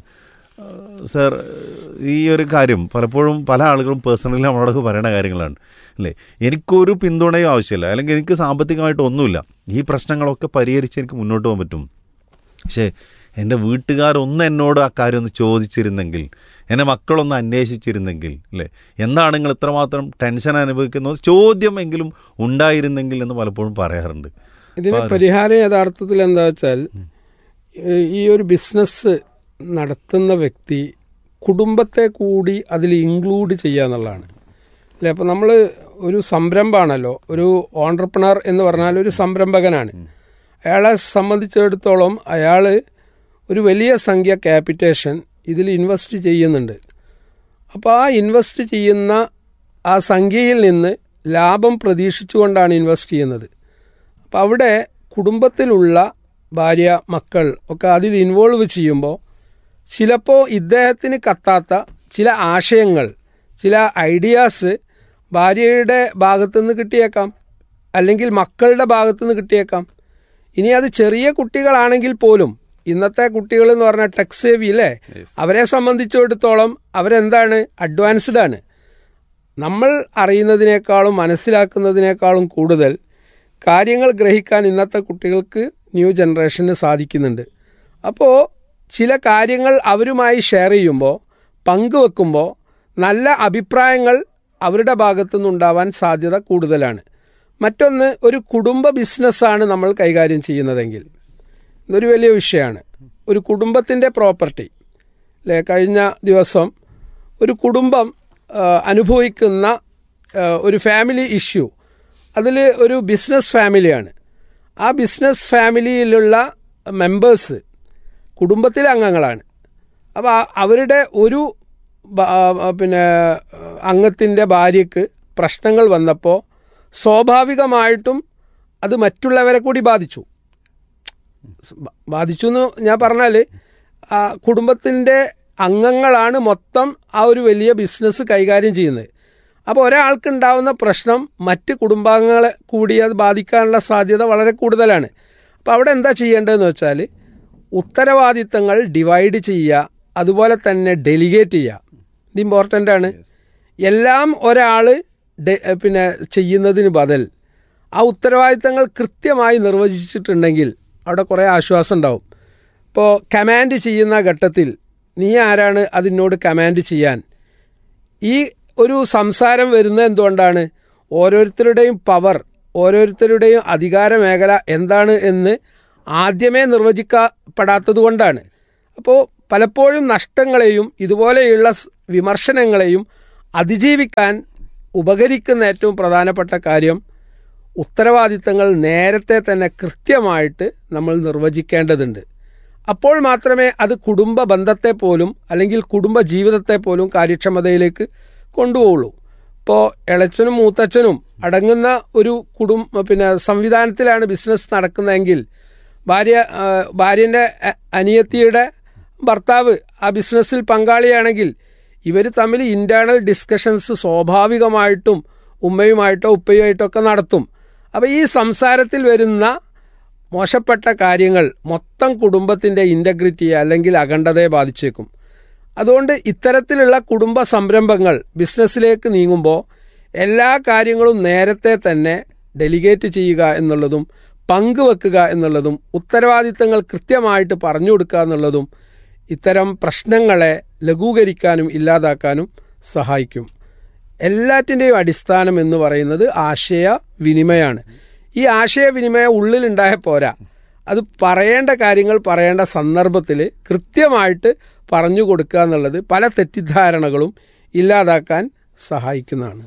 സർ, ഈ ഒരു കാര്യം പലപ്പോഴും പല ആളുകളും പേഴ്സണലി നമ്മളോടൊക്കെ പറയുന്ന കാര്യങ്ങളാണ് അല്ലേ. എനിക്കൊരു പിന്തുണയും ആവശ്യമില്ല, അല്ലെങ്കിൽ എനിക്ക് സാമ്പത്തികമായിട്ട് ഒന്നുമില്ല, ഈ പ്രശ്നങ്ങളൊക്കെ പരിഹരിച്ച് എനിക്ക് മുന്നോട്ട് പോകാൻ പറ്റും. പക്ഷേ എൻ്റെ വീട്ടുകാരൊന്ന് എന്നോട് ആ കാര്യം ഒന്ന് ചോദിച്ചിരുന്നെങ്കിൽ, എൻ്റെ മക്കളൊന്ന് അന്വേഷിച്ചിരുന്നെങ്കിൽ, അല്ലേ, എന്താണ് നിങ്ങൾ ഇത്രമാത്രം ടെൻഷൻ അനുഭവിക്കുന്നത്, ചോദ്യം എങ്കിലും ഉണ്ടായിരുന്നെങ്കിൽ എന്ന് പലപ്പോഴും പറയാറുണ്ട്. ഇതിന് പരിഹാരം യഥാർത്ഥത്തിൽ എന്താ വെച്ചാൽ, ഈ ഒരു ബിസിനസ് നടത്തുന്ന വ്യക്തി കുടുംബത്തെ കൂടി അതിൽ ഇൻക്ലൂഡ് ചെയ്യുക എന്നുള്ളതാണ് അല്ലേ. അപ്പോൾ നമ്മൾ ഒരു സംരംഭമാണല്ലോ, ഒരു ഓൺട്രപ്രണർ എന്ന് പറഞ്ഞാൽ ഒരു സംരംഭകനാണ്. അയാളെ സംബന്ധിച്ചിടത്തോളം അയാൾ ഒരു വലിയ സംഖ്യ ക്യാപിറ്റേഷൻ ഇതിൽ ഇൻവെസ്റ്റ് ചെയ്യുന്നുണ്ട്. അപ്പോൾ ആ ഇൻവെസ്റ്റ് ചെയ്യുന്ന ആ സംഖ്യയിൽ നിന്ന് ലാഭം പ്രതീക്ഷിച്ചുകൊണ്ടാണ് ഇൻവെസ്റ്റ് ചെയ്യുന്നത്. അപ്പോൾ അവിടെ കുടുംബത്തിലുള്ള ഭാര്യ മക്കൾ ഒക്കെ അതിൽ ഇൻവോൾവ് ചെയ്യുമ്പോൾ ചിലപ്പോൾ ഇദ്ദേഹത്തിന് കത്താത്ത ചില ആശയങ്ങൾ, ചില ഐഡിയാസ് ഭാര്യയുടെ ഭാഗത്തുനിന്ന് കിട്ടിയേക്കാം, അല്ലെങ്കിൽ മക്കളുടെ ഭാഗത്തുനിന്ന് കിട്ടിയേക്കാം. ഇനി അത് ചെറിയ കുട്ടികളാണെങ്കിൽ പോലും, ഇന്നത്തെ കുട്ടികൾ എന്ന് പറഞ്ഞാൽ ടെക് സേവി അല്ലേ, അവരെ സംബന്ധിച്ചിടത്തോളം അവരെന്താണ്, അഡ്വാൻസ്ഡ് ആണ്. നമ്മൾ അറിയുന്നതിനേക്കാളും മനസ്സിലാക്കുന്നതിനേക്കാളും കൂടുതൽ കാര്യങ്ങൾ ഗ്രഹിക്കാൻ ഇന്നത്തെ കുട്ടികൾക്ക് ന്യൂ ജനറേഷന് സാധിക്കുന്നുണ്ട്. അപ്പോൾ ചില കാര്യങ്ങൾ അവരുമായി ഷെയർ ചെയ്യുമ്പോൾ, പങ്കുവെക്കുമ്പോൾ നല്ല അഭിപ്രായങ്ങൾ അവരുടെ ഭാഗത്തുനിന്നുണ്ടാവാൻ സാധ്യത കൂടുതലാണ്. മറ്റൊന്ന്, ഒരു കുടുംബ ബിസിനസ്സാണ് നമ്മൾ കൈകാര്യം ചെയ്യുന്നതെങ്കിൽ ഇതൊരു വലിയ വിഷയമാണ്. ഒരു കുടുംബത്തിൻ്റെ പ്രോപ്പർട്ടി അല്ലേ. കഴിഞ്ഞ ദിവസം ഒരു കുടുംബം അനുഭവിക്കുന്ന ഒരു ഫാമിലി ഇഷ്യൂ, അതിൽ ഒരു ബിസിനസ് ഫാമിലിയാണ്. ആ ബിസിനസ് ഫാമിലിയിലുള്ള മെമ്പേഴ്സ് കുടുംബത്തിലെ അംഗങ്ങളാണ്. അപ്പോൾ അവരുടെ ഒരു അംഗത്തിൻ്റെ ഭാര്യയ്ക്ക് പ്രശ്നങ്ങൾ വന്നപ്പോൾ സ്വാഭാവികമായിട്ടും അത് മറ്റുള്ളവരെ കൂടി ബാധിച്ചു എന്ന് ഞാൻ പറഞ്ഞാൽ, കുടുംബത്തിൻ്റെ അംഗങ്ങളാണ് മൊത്തം ആ ഒരു വലിയ ബിസിനസ് കൈകാര്യം ചെയ്യുന്നത്. അപ്പോൾ ഒരാൾക്കുണ്ടാവുന്ന പ്രശ്നം മറ്റ് കുടുംബാംഗങ്ങളെ കൂടി അത് ബാധിക്കാനുള്ള സാധ്യത വളരെ കൂടുതലാണ്. അപ്പോൾ അവിടെ എന്താ ചെയ്യേണ്ടതെന്ന് വെച്ചാൽ, ഉത്തരവാദിത്തങ്ങൾ ഡിവൈഡ് ചെയ്യുക, അതുപോലെ തന്നെ ഡെലിഗേറ്റ് ചെയ്യുക. ഇത് ഇമ്പോർട്ടൻ്റ് ആണ്. എല്ലാം ഒരാൾ ചെയ്യുന്നതിന് ബദൽ ആ ഉത്തരവാദിത്തങ്ങൾ കൃത്യമായി നിർവചിച്ചിട്ടുണ്ടെങ്കിൽ അവിടെ കുറേ ആശ്വാസം ഉണ്ടാവും. ഇപ്പോൾ കമാൻഡ് ചെയ്യുന്ന ഘട്ടത്തിൽ നീ ആരാണ് അതിനോട് കമാൻഡ് ചെയ്യാൻ? ഈ ഒരു സംസാരം വരുന്നത് എന്തുകൊണ്ടാണ്? ഓരോരുത്തരുടെയും പവർ, ഓരോരുത്തരുടെയും അധികാര മേഖല എന്താണ് എന്ന് ആദ്യമേ നിർവചിക്കപ്പെടാത്തത് കൊണ്ടാണ്. അപ്പോൾ പലപ്പോഴും നഷ്ടങ്ങളെയും ഇതുപോലെയുള്ള വിമർശനങ്ങളെയും അതിജീവിക്കാൻ ഉപകരിക്കുന്ന ഏറ്റവും പ്രധാനപ്പെട്ട കാര്യം ഉത്തരവാദിത്തങ്ങൾ നേരത്തെ തന്നെ കൃത്യമായിട്ട് നമ്മൾ നിർവചിക്കേണ്ടതുണ്ട്. അപ്പോൾ മാത്രമേ അത് കുടുംബ ബന്ധത്തെ പോലും അല്ലെങ്കിൽ കുടുംബ ജീവിതത്തെ പോലും കാര്യക്ഷമതയിലേക്ക് കൊണ്ടുപോകുള്ളൂ. ഇപ്പോൾ ഇളച്ചനും മൂത്തച്ഛനും അടങ്ങുന്ന ഒരു സംവിധാനത്തിലാണ് ബിസിനസ് നടക്കുന്നതെങ്കിൽ ഭാര്യൻ്റെ അനിയത്തിയുടെ ഭർത്താവ് ആ ബിസിനസ്സിൽ പങ്കാളിയാണെങ്കിൽ ഇവർ തമ്മിൽ ഇൻറ്റേർണൽ ഡിസ്കഷൻസ് സ്വാഭാവികമായിട്ടും ഉമ്മയുമായിട്ടോ ഉപ്പയുമായിട്ടോ ഒക്കെ നടത്തും. അപ്പോൾ ഈ സംസാരത്തിൽ വരുന്ന മോശപ്പെട്ട കാര്യങ്ങൾ മൊത്തം കുടുംബത്തിൻ്റെ ഇൻറ്റഗ്രിറ്റിയെ അല്ലെങ്കിൽ അഖണ്ഡതയെ ബാധിച്ചേക്കും. അതുകൊണ്ട് ഇത്തരത്തിലുള്ള കുടുംബ സംരംഭങ്ങൾ ബിസിനസ്സിലേക്ക് നീങ്ങുമ്പോൾ എല്ലാ കാര്യങ്ങളും നേരത്തെ തന്നെ ഡെലിഗേറ്റ് ചെയ്യുക എന്നുള്ളതും പങ്കുവെക്കുക എന്നുള്ളതും ഉത്തരവാദിത്തങ്ങൾ കൃത്യമായിട്ട് പറഞ്ഞു കൊടുക്കുക എന്നുള്ളതും ഇത്തരം പ്രശ്നങ്ങളെ ലഘൂകരിക്കാനും ഇല്ലാതാക്കാനും സഹായിക്കും. എല്ലാറ്റിൻ്റെയും അടിസ്ഥാനം എന്ന് പറയുന്നത് ആശയവിനിമയമാണ്. ഈ ആശയവിനിമയം ഉള്ളിലുണ്ടായ പോരാ, അത് പറയേണ്ട കാര്യങ്ങൾ പറയേണ്ട സന്ദർഭത്തിൽ കൃത്യമായിട്ട് പറഞ്ഞു കൊടുക്കുക എന്നുള്ളത് പല തെറ്റിദ്ധാരണകളും ഇല്ലാതാക്കാൻ സഹായിക്കുന്നതാണ്.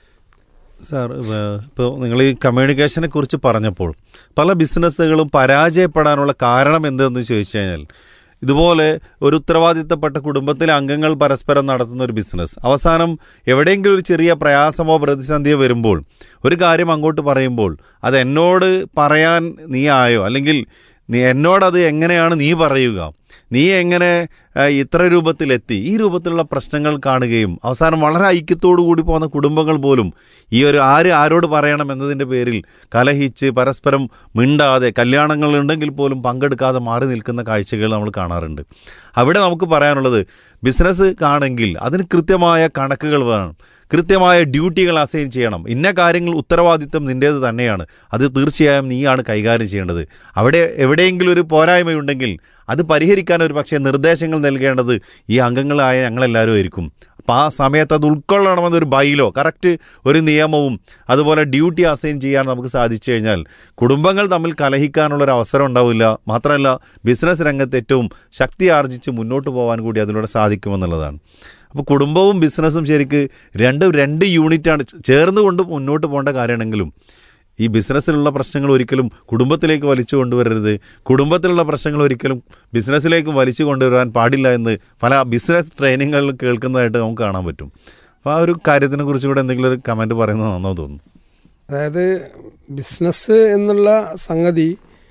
സാർ, ഇപ്പോൾ നിങ്ങൾ ഈ കമ്മ്യൂണിക്കേഷനെ കുറിച്ച് പറഞ്ഞപ്പോൾ പല ബിസിനസ്സുകളും പരാജയപ്പെടാനുള്ള കാരണം എന്തെന്ന് ചോദിച്ചു കഴിഞ്ഞാൽ, ഇതുപോലെ ഒരു ഉത്തരവാദിത്തപ്പെട്ട കുടുംബത്തിലെ അംഗങ്ങൾ പരസ്പരം നടത്തുന്ന ഒരു ബിസിനസ് അവസാനം എവിടെയെങ്കിലും ഒരു ചെറിയ പ്രയാസമോ പ്രതിസന്ധിയോ വരുമ്പോൾ ഒരു കാര്യം അങ്ങോട്ട് പറയുമ്പോൾ അത് എന്നോട് പറയാൻ നീ ആയോ, അല്ലെങ്കിൽ എന്നോടത് എങ്ങനെയാണ് നീ പറയുക, നീ എങ്ങനെ ഇത്ര രൂപത്തിലെത്തി, ഈ രൂപത്തിലുള്ള പ്രശ്നങ്ങൾ കാണുകയും അവസാനം വളരെ ഐക്യത്തോടു കൂടി പോകുന്ന കുടുംബങ്ങൾ പോലും ഈ ഒരു ആരോട് പറയണം എന്നതിൻ്റെ പേരിൽ കലഹിച്ച് പരസ്പരം മിണ്ടാതെ കല്യാണങ്ങളുണ്ടെങ്കിൽ പോലും പങ്കെടുക്കാതെ മാറി നിൽക്കുന്ന കാഴ്ചകൾ നമ്മൾ കാണാറുണ്ട്. അവിടെ നമുക്ക് പറയാനുള്ളത്, ബിസിനസ് ആണെങ്കിൽ അതിന് കൃത്യമായ കണക്കുകൾ വേണം, കൃത്യമായ ഡ്യൂട്ടികൾ അസൈൻ ചെയ്യണം. ഇന്ന കാര്യങ്ങൾ ഉത്തരവാദിത്തം നിൻ്റേത് തന്നെയാണ്, അത് തീർച്ചയായും നീയാണ് കൈകാര്യം ചെയ്യേണ്ടത്. അവിടെ എവിടെയെങ്കിലും ഒരു പോരായ്മയുണ്ടെങ്കിൽ അത് പരിഹരിക്കാൻ ഒരു പക്ഷേ നിർദ്ദേശങ്ങൾ നൽകേണ്ടത് ഈ അംഗങ്ങളായ ഞങ്ങളെല്ലാവരും ആയിരിക്കും. അപ്പോൾ ആ സമയത്ത് അത് ഉൾക്കൊള്ളണമെന്നൊരു ബൈലോ കറക്റ്റ് ഒരു നിയമവും അതുപോലെ ഡ്യൂട്ടി അസൈൻ ചെയ്യാൻ നമുക്ക് സാധിച്ചു കഴിഞ്ഞാൽ കുടുംബങ്ങൾ തമ്മിൽ കലഹിക്കാനുള്ളൊരു അവസരം ഉണ്ടാവില്ല. മാത്രമല്ല ബിസിനസ് രംഗത്ത് ഏറ്റവും ശക്തി ആർജിച്ച് മുന്നോട്ട് പോകാൻ കൂടി അതിലൂടെ സാധിക്കുമെന്നുള്ളതാണ്. അപ്പോൾ കുടുംബവും ബിസിനസ്സും ശരിക്ക് രണ്ട് യൂണിറ്റാണ്, ചേർന്നുകൊണ്ട് മുന്നോട്ട് പോകേണ്ട കാര്യമാണെങ്കിലും ഈ ബിസിനസ്സിലുള്ള പ്രശ്നങ്ങൾ ഒരിക്കലും കുടുംബത്തിലേക്ക് വലിച്ചു കൊണ്ടുവരരുത്, കുടുംബത്തിലുള്ള പ്രശ്നങ്ങൾ ഒരിക്കലും ബിസിനസ്സിലേക്കും വലിച്ചു കൊണ്ടുവരാൻ പാടില്ല എന്ന് പല ബിസിനസ് ട്രെയിനിങ്ങുകളിൽ കേൾക്കുന്നതായിട്ട് നമുക്ക് കാണാൻ പറ്റും. അപ്പോൾ ആ ഒരു കാര്യത്തിനെ കുറിച്ച് കൂടെ എന്തെങ്കിലും ഒരു കമൻറ്റ് പറയുന്നത് നന്നോ തോന്നുന്നു. അതായത് ബിസിനസ് എന്നുള്ള സംഗതി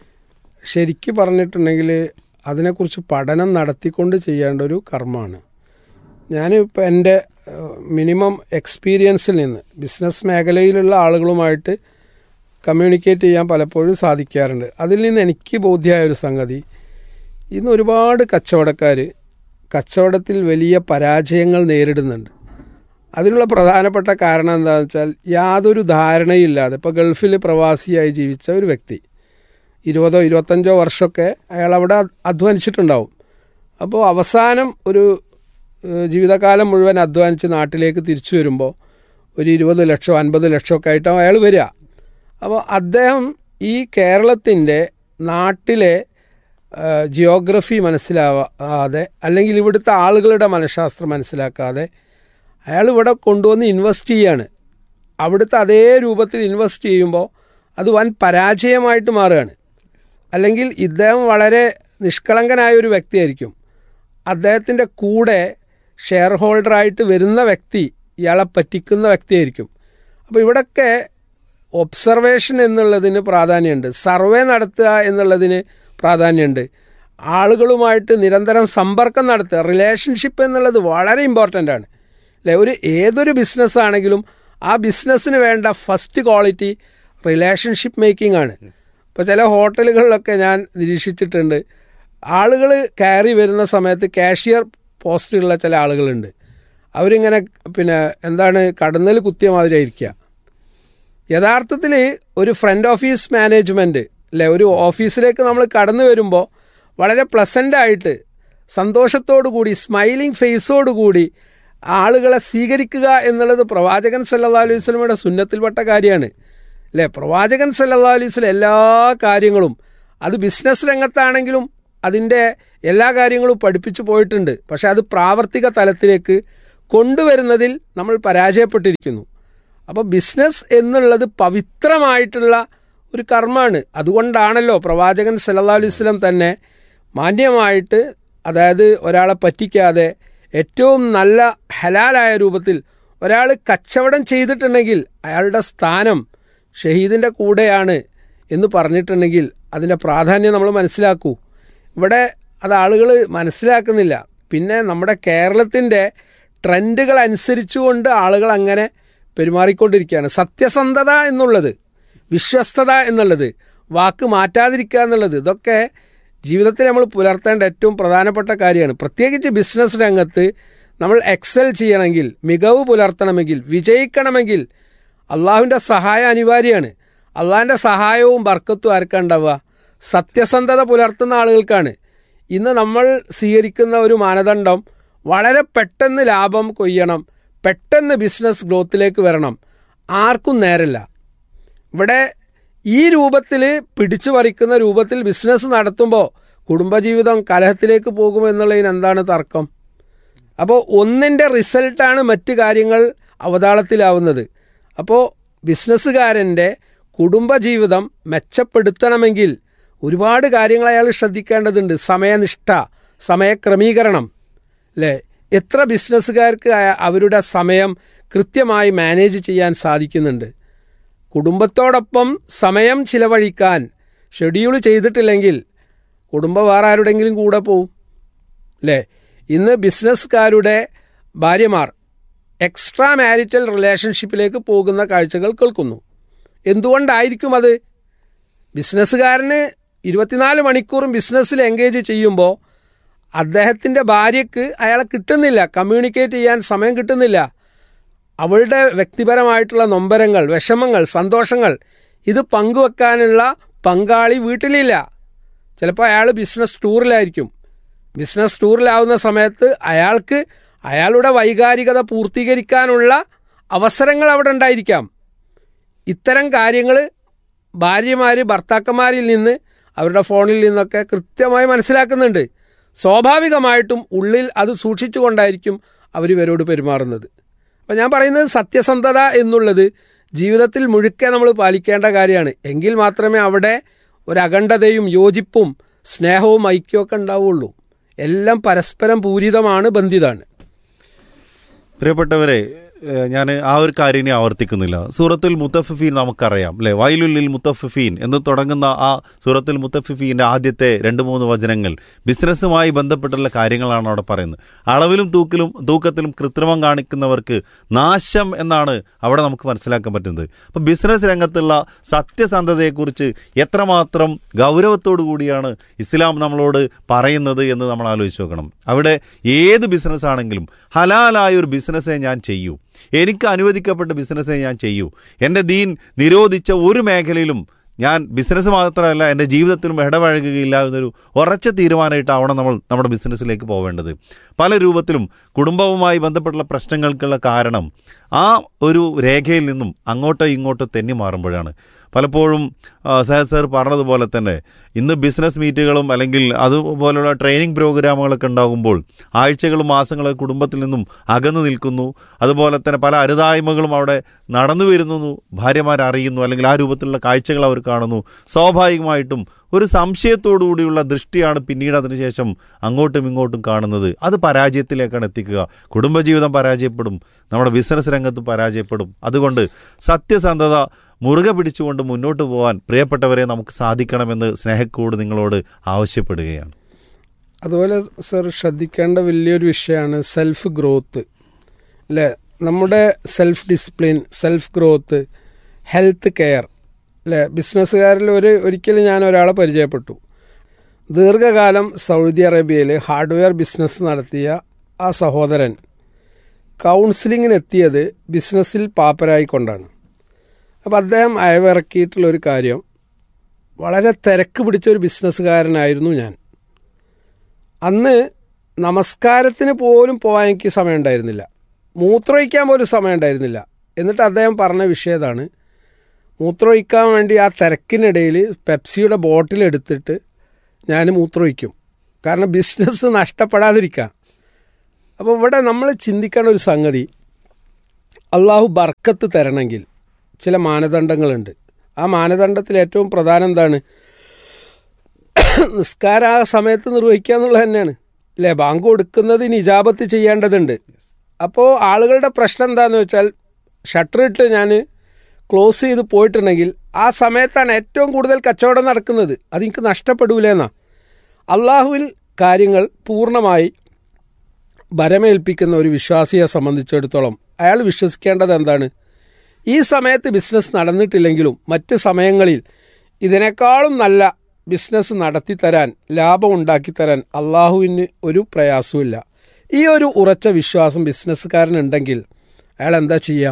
ശരിക്ക് പറഞ്ഞിട്ടുണ്ടെങ്കിൽ അതിനെക്കുറിച്ച് പഠനം നടത്തിക്കൊണ്ട് ചെയ്യേണ്ട ഒരു കർമ്മമാണ്. ഞാനിപ്പോൾ എൻ്റെ മിനിമം എക്സ്പീരിയൻസിൽ നിന്ന് ബിസിനസ് മേഖലയിലുള്ള ആളുകളുമായിട്ട് കമ്മ്യൂണിക്കേറ്റ് ചെയ്യാൻ പലപ്പോഴും സാധിക്കാറുണ്ട്. അതിൽ നിന്ന് എനിക്ക് ബോധ്യമായ ഒരു സംഗതി, ഇന്ന് ഒരുപാട് കച്ചവടക്കാർ കച്ചവടത്തിൽ വലിയ പരാജയങ്ങൾ നേരിടുന്നുണ്ട്. അതിനുള്ള പ്രധാനപ്പെട്ട കാരണം എന്താണെന്ന് വെച്ചാൽ യാതൊരു ധാരണയില്ലാതെ, ഇപ്പോൾ ഗൾഫിൽ പ്രവാസിയായി ജീവിച്ച ഒരു വ്യക്തി 20-25 വർഷമൊക്കെ അയാൾ അവിടെ അധ്വാനിച്ചിട്ടുണ്ടാവും. അപ്പോൾ അവസാനം ഒരു ജീവിതകാലം മുഴുവൻ അധ്വാനിച്ച് നാട്ടിലേക്ക് തിരിച്ചു വരുമ്പോൾ ഒരു 20 ലക്ഷം 50 ലക്ഷമൊക്കെ ആയിട്ടാവും അയാൾ വരിക. അപ്പോൾ അദ്ദേഹം ഈ കേരളത്തിൻ്റെ നാട്ടിലെ ജിയോഗ്രഫി മനസ്സിലാവാതെ അല്ലെങ്കിൽ ഇവിടുത്തെ ആളുകളുടെ മനഃശാസ്ത്രം മനസ്സിലാക്കാതെ അയാൾ ഇവിടെ കൊണ്ടുവന്ന് ഇൻവെസ്റ്റ് ചെയ്യാണ്. അവിടുത്തെ അതേ രൂപത്തിൽ ഇൻവെസ്റ്റ് ചെയ്യുമ്പോൾ അത് വൻ പരാജയമായിട്ട് മാറുകയാണ്. അല്ലെങ്കിൽ ഇദ്ദേഹം വളരെ നിഷ്കളങ്കനായ ഒരു വ്യക്തിയായിരിക്കും, അദ്ദേഹത്തിൻ്റെ കൂടെ ഷെയർ ഹോൾഡറായിട്ട് വരുന്ന വ്യക്തി ഇയാളെ പറ്റിക്കുന്ന വ്യക്തിയായിരിക്കും. അപ്പോൾ ഇവിടൊക്കെ ഒബ്സർവേഷൻ എന്നുള്ളതിന് പ്രാധാന്യമുണ്ട്, സർവേ നടത്തുക എന്നുള്ളതിന് പ്രാധാന്യമുണ്ട്, ആളുകളുമായിട്ട് നിരന്തരം സമ്പർക്കം നടത്തുക, റിലേഷൻഷിപ്പ് എന്നുള്ളത് വളരെ ഇമ്പോർട്ടൻ്റ് ആണ് അല്ലേ. ഏതൊരു ബിസിനസ് ആണെങ്കിലും ആ ബിസിനസ്സിന് വേണ്ട ഫസ്റ്റ് ക്വാളിറ്റി റിലേഷൻഷിപ്പ് മേക്കിംഗ് ആണ്. ഇപ്പോൾ ചില ഹോട്ടലുകളിലൊക്കെ ഞാൻ നിരീക്ഷിച്ചിട്ടുണ്ട്, ആളുകൾ കയറി വരുന്ന സമയത്ത് കാഷ്യർ പോസ്റ്റുള്ള ചില ആളുകളുണ്ട്, അവരിങ്ങനെ കടന്നൽ കുത്തിയ മാതിരി ആയിരിക്കുക. യഥാർത്ഥത്തിൽ ഒരു ഫ്രണ്ട് ഓഫീസ് മാനേജ്മെൻറ്റ് അല്ലേ, ഒരു ഓഫീസിലേക്ക് നമ്മൾ കടന്നു വരുമ്പോൾ വളരെ പ്ലസൻ്റായിട്ട് സന്തോഷത്തോടു കൂടി സ്മൈലിംഗ് ഫേസോടു കൂടി ആളുകളെ സ്വീകരിക്കുക എന്നുള്ളത് പ്രവാചകൻ സല്ലല്ലാഹു അലൈഹി വസല്ലമയുടെ സുന്നത്തിൽപ്പെട്ട കാര്യമാണ് അല്ലേ. പ്രവാചകൻ സല്ലല്ലാഹു അലൈഹി വസല്ലം എല്ലാ കാര്യങ്ങളും അത് ബിസിനസ് രംഗത്താണെങ്കിലും അതിൻ്റെ എല്ലാ കാര്യങ്ങളും പഠിപ്പിച്ചു പോയിട്ടുണ്ട്. പക്ഷെ അത് പ്രാവർത്തിക തലത്തിലേക്ക് കൊണ്ടുവരുന്നതിൽ നമ്മൾ പരാജയപ്പെട്ടിരിക്കുന്നു. അപ്പോൾ ബിസിനസ് എന്നുള്ളത് പവിത്രമായിട്ടുള്ള ഒരു കർമ്മമാണ്. അതുകൊണ്ടാണല്ലോ പ്രവാചകൻ സല്ലല്ലാഹു അലൈഹി വസല്ലം തന്നെ മാന്യമായിട്ട്, അതായത് ഒരാളെ പറ്റിക്കാതെ ഏറ്റവും നല്ല ഹലാലായ രൂപത്തിൽ ഒരാൾ കച്ചവടം ചെയ്തിട്ടുണ്ടെങ്കിൽ അയാളുടെ സ്ഥാനം ഷഹീദിൻ്റെ കൂടെയാണ് എന്ന് പറഞ്ഞിട്ടുണ്ടെങ്കിൽ അതിൻ്റെ പ്രാധാന്യം നമ്മൾ മനസ്സിലാക്കൂ. ഇവിടെ അത് ആളുകൾ മനസ്സിലാക്കുന്നില്ല. പിന്നെ നമ്മുടെ കേരളത്തിൻ്റെ ട്രെൻഡുകൾ അനുസരിച്ചുകൊണ്ട് ആളുകൾ അങ്ങനെ പെരുമാറിക്കൊണ്ടിരിക്കുകയാണ്. സത്യസന്ധത എന്നുള്ളത്, വിശ്വസ്തത എന്നുള്ളത്, വാക്ക് മാറ്റാതിരിക്കുക എന്നുള്ളത്, ഇതൊക്കെ ജീവിതത്തിൽ നമ്മൾ പുലർത്തേണ്ട ഏറ്റവും പ്രധാനപ്പെട്ട കാര്യമാണ്. പ്രത്യേകിച്ച് ബിസിനസ് രംഗത്ത് നമ്മൾ എക്സൽ ചെയ്യണമെങ്കിൽ, മികവ് പുലർത്തണമെങ്കിൽ, വിജയിക്കണമെങ്കിൽ അള്ളാഹുവിൻ്റെ സഹായം അനിവാര്യമാണ്. അള്ളാഹിൻ്റെ സഹായവും ബർക്കത്തും ആർക്കാണ് ഉണ്ടാവുക? സത്യസന്ധത പുലർത്തുന്ന ആളുകൾക്കാണ്. ഇന്ന് നമ്മൾ സ്വീകരിക്കുന്ന ഒരു മാനദണ്ഡം വളരെ പെട്ടെന്ന് ലാഭം കൊയ്യണം, പെട്ടെന്ന് ബിസിനസ് ഗ്രോത്തിലേക്ക് വരണം. ആർക്കും നേരല്ല. ഇവിടെ ഈ രൂപത്തിൽ പിടിച്ചു പറിക്കുന്ന രൂപത്തിൽ ബിസിനസ് നടത്തുമ്പോൾ കുടുംബജീവിതം കലഹത്തിലേക്ക് പോകുമെന്നുള്ളതിന് എന്താണ് തർക്കം? അപ്പോൾ ഒന്നിൻ്റെ റിസൾട്ടാണ് മറ്റ് കാര്യങ്ങൾ അവതാളത്തിലാവുന്നത്. അപ്പോൾ ബിസിനസ്സുകാരൻ്റെ കുടുംബജീവിതം മെച്ചപ്പെടുത്തണമെങ്കിൽ ഒരുപാട് കാര്യങ്ങൾ അയാൾ ശ്രദ്ധിക്കേണ്ടതുണ്ട്. സമയനിഷ്ഠ, സമയക്രമീകരണം, അല്ലേ? എത്ര ബിസിനസ്സുകാർക്ക് അവരുടെ സമയം കൃത്യമായി മാനേജ് ചെയ്യാൻ സാധിക്കുന്നുണ്ട്? കുടുംബത്തോടൊപ്പം സമയം ചിലവഴിക്കാൻ ഷെഡ്യൂൾ ചെയ്തിട്ടില്ലെങ്കിൽ കുടുംബം വേറെ ആരുടെങ്കിലും കൂടെ പോവും, അല്ലേ? ഇന്ന് ബിസിനസ്സുകാരുടെ ഭാര്യമാർ എക്സ്ട്രാ മാരിറ്റൽ റിലേഷൻഷിപ്പിലേക്ക് പോകുന്ന കാഴ്ചകൾ കേൾക്കുന്നു. എന്തുകൊണ്ടായിരിക്കും അത്? ബിസിനസ്സുകാരന് 24 മണിക്കൂറും ബിസിനസ്സിൽ എൻഗേജ് ചെയ്യുമ്പോൾ അദ്ദേഹത്തിൻ്റെ ഭാര്യയ്ക്ക് അയാളെ കിട്ടുന്നില്ല, കമ്മ്യൂണിക്കേറ്റ് ചെയ്യാൻ സമയം കിട്ടുന്നില്ല. അവളുടെ വ്യക്തിപരമായിട്ടുള്ള നൊമ്പരങ്ങൾ, വിഷമങ്ങൾ, സന്തോഷങ്ങൾ ഇത് പങ്കുവെക്കാനുള്ള പങ്കാളി വീട്ടിലില്ല. ചിലപ്പോൾ അയാൾ ബിസിനസ് ടൂറിലായിരിക്കും. ബിസിനസ് ടൂറിലാവുന്ന സമയത്ത് അയാൾക്ക് അയാളുടെ വൈകാരികത പൂർത്തീകരിക്കാനുള്ള അവസരങ്ങൾ അവിടെ ഉണ്ടായിരിക്കാം. ഇത്തരം കാര്യങ്ങൾ ഭാര്യമാർ ഭർത്താക്കന്മാരിൽ നിന്ന്, അവരുടെ ഫോണിൽ നിന്നൊക്കെ കൃത്യമായി മനസ്സിലാക്കുന്നുണ്ട്. സ്വാഭാവികമായിട്ടും ഉള്ളിൽ അത് സൂക്ഷിച്ചുകൊണ്ടായിരിക്കും അവർ ഇവരോട് പെരുമാറുന്നത്. അപ്പോൾ ഞാൻ പറയുന്നത് സത്യസന്ധത എന്നുള്ളത് ജീവിതത്തിൽ മുഴുക്കെ നമ്മൾ പാലിക്കേണ്ട കാര്യമാണ്. എങ്കിൽ മാത്രമേ അവിടെ ഒരു അഖണ്ഡതയും യോജിപ്പും സ്നേഹവും ഐക്യമൊക്കെ ഉണ്ടാവുള്ളൂ. എല്ലാം പരസ്പരം പൂരിതമാണ്, ബന്ധിതാണ്. പ്രിയപ്പെട്ടവരെ, ഞാൻ ആ ഒരു കാര്യം ഇനി ആവർത്തിക്കുന്നില്ല. സൂറത്തുൽ മുത്തഫിഫീൻ നമുക്കറിയാം, അല്ലേ? വൈലുല്ലിൽ മുത്തഫിഫീൻ എന്ന് തുടങ്ങുന്ന ആ സൂറത്തുൽ മുത്തഫിഫീൻ്റെ ആദ്യത്തെ 2-3 വചനങ്ങൾ ബിസിനസ്സുമായി ബന്ധപ്പെട്ടുള്ള കാര്യങ്ങളാണ് അവിടെ പറയുന്നത്. അളവിലും തൂക്കത്തിലും കൃത്രിമം കാണിക്കുന്നവർക്ക് നാശം എന്നാണ് അവിടെ നമുക്ക് മനസ്സിലാക്കാൻ പറ്റുന്നത്. അപ്പോൾ ബിസിനസ് രംഗത്തുള്ള സത്യസന്ധതയെക്കുറിച്ച് എത്രമാത്രം ഗൗരവത്തോടു കൂടിയാണ് ഇസ്ലാം നമ്മളോട് പറയുന്നത് എന്ന് നമ്മൾ ആലോചിച്ച് നോക്കണം. അവിടെ ഏത് ബിസിനസ് ആണെങ്കിലും ഹലാലായ ഒരു ബിസിനസ്സേ ഞാൻ ചെയ്യൂ, എനിക്ക് അനുവദിക്കപ്പെട്ട ബിസിനസ്സേ ഞാൻ ചെയ്യൂ. എൻ്റെ ദീൻ നിരോധിച്ച ഒരു മേഖലയിലും ഞാൻ ബിസിനസ് മാത്രമല്ല എൻ്റെ ജീവിതത്തിലും ഇടപഴകുകയില്ല എന്നൊരു ഉറച്ച തീരുമാനമായിട്ടാവണം നമ്മൾ നമ്മുടെ ബിസിനസ്സിലേക്ക് പോവേണ്ടത്. പല രൂപത്തിലും കുടുംബവുമായി ബന്ധപ്പെട്ടുള്ള പ്രശ്നങ്ങൾക്കുള്ള കാരണം ആ ഒരു രേഖയിൽ നിന്നും അങ്ങോട്ടോ ഇങ്ങോട്ടോ തെന്നി മാറുമ്പോഴാണ്. പലപ്പോഴും സഹദ് സർ പറഞ്ഞതുപോലെ തന്നെ ഇന്ന് ബിസിനസ് മീറ്റുകളും അല്ലെങ്കിൽ അതുപോലുള്ള ട്രെയിനിങ് പ്രോഗ്രാമുകളൊക്കെ ഉണ്ടാകുമ്പോൾ ആഴ്ചകളും മാസങ്ങളും കുടുംബത്തിൽ നിന്നും അകന്നു നിൽക്കുന്നു. അതുപോലെ തന്നെ പല അരുതായ്മകളും അവിടെ നടന്നു വരുന്നു, ഭാര്യമാരറിയുന്നു, അല്ലെങ്കിൽ ആ രൂപത്തിലുള്ള കാഴ്ചകൾ അവർ കാണുന്നു. സ്വാഭാവികമായിട്ടും ഒരു സംശയത്തോടുകൂടിയുള്ള ദൃഷ്ടിയാണ് പിന്നീട് അതിനുശേഷം അങ്ങോട്ടും ഇങ്ങോട്ടും കാണുന്നത്. അത് പരാജയത്തിലേക്കാണ് എത്തിക്കുക. കുടുംബജീവിതം പരാജയപ്പെടും, നമ്മുടെ ബിസിനസ് രംഗത്ത് പരാജയപ്പെടും. അതുകൊണ്ട് സത്യസന്ധത മുറുകെ പിടിച്ചുകൊണ്ട് മുന്നോട്ട് പോകാൻ പ്രിയപ്പെട്ടവരെ നമുക്ക് സാധിക്കണമെന്ന് സ്നേഹക്കൂട് നിങ്ങളോട് ആവശ്യപ്പെടുകയാണ്. അതുപോലെ സർ ശ്രദ്ധിക്കേണ്ട വലിയൊരു വിഷയമാണ് സെൽഫ് ഗ്രോത്ത്, അല്ലേ? നമ്മുടെ self discipline, self growth, health care, അല്ലേ? ബിസിനസ്സുകാരിൽ ഒരിക്കലും ഞാൻ ഒരാളെ പരിചയപ്പെട്ടു. ദീർഘകാലം സൗദി അറേബ്യയിൽ ഹാർഡ്വെയർ ബിസിനസ് നടത്തിയ ആ സഹോദരൻ കൗൺസിലിങ്ങിനെത്തിയത് ബിസിനസ്സിൽ പാപ്പരായിക്കൊണ്ടാണ്. അപ്പോൾ അദ്ദേഹം അയവിറക്കിയിട്ടുള്ളൊരു കാര്യം, വളരെ തിരക്ക് പിടിച്ചൊരു ബിസിനസ്സുകാരനായിരുന്നു ഞാൻ. അന്ന് നമസ്കാരത്തിന് പോലും പോകാൻ എനിക്ക് സമയം ഉണ്ടായിരുന്നില്ല, മൂത്രമൊഴിക്കാൻ പോലും സമയം ഉണ്ടായിരുന്നില്ല. എന്നിട്ട് അദ്ദേഹം പറഞ്ഞ വിഷയതാണ്, മൂത്രമൊഴിക്കാൻ വേണ്ടി ആ തിരക്കിനിടയിൽ പെപ്സിയുടെ ബോട്ടിൽ എടുത്തിട്ട് ഞാൻ മൂത്രമൊഴിക്കും. കാരണം ബിസിനസ് നഷ്ടപ്പെടാതിരിക്കാം. അപ്പോൾ ഇവിടെ നമ്മൾ ചിന്തിക്കേണ്ട ഒരു സംഗതി, അള്ളാഹു ബർക്കത്ത് തരണമെങ്കിൽ ചില മാനദണ്ഡങ്ങളുണ്ട്. ആ മാനദണ്ഡത്തിൽ ഏറ്റവും പ്രധാനം എന്താണ്? നിസ്കാരം ആ സമയത്ത് നിർവഹിക്കുക എന്നുള്ളത് തന്നെയാണ് അല്ലേ? ബാങ്ക് കൊടുക്കുന്നതിന് ഇജാബത്ത് ചെയ്യേണ്ടതുണ്ട്. അപ്പോൾ ആളുകളുടെ പ്രശ്നം എന്താണെന്ന് വെച്ചാൽ, ഷട്ടറിട്ട് ഞാൻ ക്ലോസ് ചെയ്ത് പോയിട്ടുണ്ടെങ്കിൽ ആ സമയത്താണ് ഏറ്റവും കൂടുതൽ കച്ചവടം നടക്കുന്നത്, അതെനിക്ക് നഷ്ടപ്പെടൂലെന്നാ. അള്ളാഹുവിൽ കാര്യങ്ങൾ പൂർണ്ണമായി ഭരമേൽപ്പിക്കുന്ന ഒരു വിശ്വാസിയെ സംബന്ധിച്ചിടത്തോളം അയാൾ വിശ്വസിക്കേണ്ടത് എന്താണ്? ഈ സമയത്ത് ബിസിനസ് നടന്നിട്ടില്ലെങ്കിലും മറ്റ് സമയങ്ങളിൽ ഇതിനേക്കാളും നല്ല ബിസിനസ് നടത്തിത്തരാൻ, ലാഭം ഉണ്ടാക്കിത്തരാൻ അള്ളാഹുവിന് ഒരു പ്രയാസവുമില്ല. ഈ ഒരു ഉറച്ച വിശ്വാസം ബിസിനസ്സുകാരനുണ്ടെങ്കിൽ അയാൾ എന്താ ചെയ്യുക?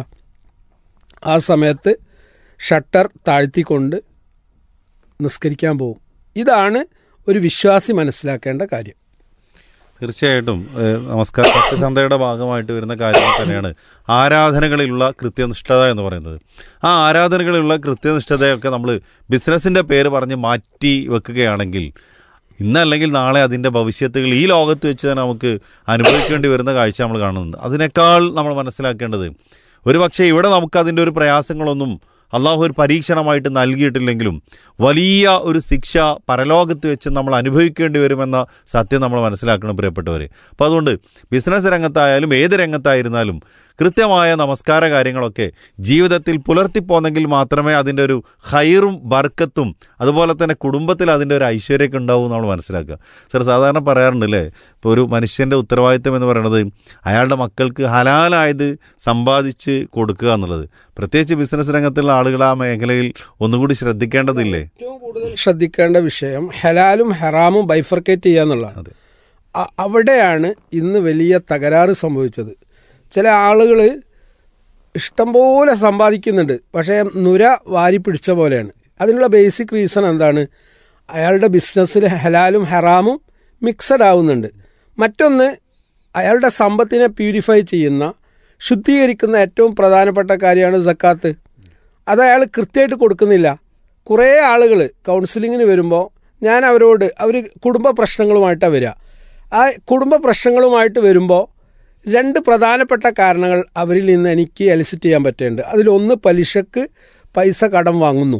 ആ സമയത്ത് ഷട്ടർ താഴ്ത്തിക്കൊണ്ട് നിസ്കരിക്കാൻ പോകും. ഇതാണ് ഒരു വിശ്വാസി മനസ്സിലാക്കേണ്ട കാര്യം. തീർച്ചയായിട്ടും നമസ്കാര സത്യസന്ധയുടെ ഭാഗമായിട്ട് വരുന്ന കാര്യങ്ങൾ തന്നെയാണ് ആരാധനകളിലുള്ള കൃത്യനിഷ്ഠത എന്ന് പറയുന്നത്. ആ ആരാധനകളിലുള്ള കൃത്യനിഷ്ഠതയൊക്കെ നമ്മൾ ബിസിനസ്സിൻ്റെ പേര് പറഞ്ഞ് മാറ്റി വെക്കുകയാണെങ്കിൽ ഇന്നല്ലെങ്കിൽ നാളെ അതിൻ്റെ ഭവിഷ്യത്തുകൾ ഈ ലോകത്ത് വെച്ച് തന്നെ നമുക്ക് അനുഭവിക്കേണ്ടി വരുന്ന കാഴ്ച നമ്മൾ കാണുന്നുണ്ട്. അതിനേക്കാൾ നമ്മൾ മനസ്സിലാക്കേണ്ടത്, ഒരു പക്ഷേ ഇവിടെ നമുക്ക് അതിൻ്റെ ഒരു പ്രയാസങ്ങളൊന്നും അള്ളാഹു ഒരു പരീക്ഷണമായിട്ട് നൽകിയിട്ടില്ലെങ്കിലും വലിയ ഒരു ശിക്ഷ പരലോകത്ത് വെച്ച് നമ്മൾ അനുഭവിക്കേണ്ടി വരുമെന്ന സത്യം നമ്മൾ മനസ്സിലാക്കണം പ്രിയപ്പെട്ടവർ. അപ്പോൾ അതുകൊണ്ട് ബിസിനസ് രംഗത്തായാലും ഏത് രംഗത്തായിരുന്നാലും കൃത്യമായ നമസ്കാര കാര്യങ്ങളൊക്കെ ജീവിതത്തിൽ പുലർത്തിപ്പോന്നെങ്കിൽ മാത്രമേ അതിൻ്റെ ഒരു ഹൈറും ബർക്കത്തും അതുപോലെ തന്നെ കുടുംബത്തിൽ അതിൻ്റെ ഒരു ഐശ്വര്യമൊക്കെ ഉണ്ടാവും നമ്മൾ മനസ്സിലാക്കുക. സർ, സാധാരണ പറയാറുണ്ട് അല്ലേ, ഇപ്പോൾ ഒരു മനുഷ്യൻ്റെ ഉത്തരവാദിത്തം എന്ന് പറയുന്നത് അയാളുടെ മക്കൾക്ക് ഹലാലായത് സമ്പാദിച്ച് കൊടുക്കുക എന്നുള്ളത്. പ്രത്യേകിച്ച് ബിസിനസ് രംഗത്തുള്ള ആളുകൾ ആ മേഖലയിൽ ഒന്നുകൂടി ശ്രദ്ധിക്കേണ്ടതില്ലേ? ഏറ്റവും കൂടുതൽ ശ്രദ്ധിക്കേണ്ട വിഷയം ഹലാലും ഹറാമും ബൈഫർക്കേറ്റ് ചെയ്യുക എന്നുള്ളതാണ്. അവിടെയാണ് ഇന്ന് വലിയ തകരാറ് സംഭവിച്ചത്. ചില ആളുകൾ ഇഷ്ടംപോലെ സമ്പാദിക്കുന്നുണ്ട്, പക്ഷേ നുര വാരി പിടിച്ച പോലെയാണ്. അതിനുള്ള ബേസിക് റീസൺ എന്താണ്? അയാളുടെ ബിസിനസ്സിൽ ഹലാലും ഹറാമും മിക്സഡ് ആവുന്നുണ്ട്. മറ്റൊന്ന്, അയാളുടെ സമ്പത്തിനെ പ്യൂരിഫൈ ചെയ്യുന്ന, ശുദ്ധീകരിക്കുന്ന ഏറ്റവും പ്രധാനപ്പെട്ട കാര്യമാണ് സക്കാത്ത്. അത് അയാൾ കൃത്യമായിട്ട് കൊടുക്കുന്നില്ല. കുറേ ആളുകൾ കൗൺസിലിങ്ങിന് വരുമ്പോൾ ഞാൻ അവരോട്, അവർ കുടുംബ പ്രശ്നങ്ങളുമായിട്ടാണ് വരിക. ആ കുടുംബ പ്രശ്നങ്ങളുമായിട്ട് വരുമ്പോൾ രണ്ട് പ്രധാനപ്പെട്ട കാരണങ്ങൾ അവരിൽ നിന്ന് എനിക്ക് എലിസിറ്റ് ചെയ്യാൻ പറ്റുന്നുണ്ട്. അതിലൊന്ന്, പലിശക്ക് പൈസ കടം വാങ്ങുന്നു,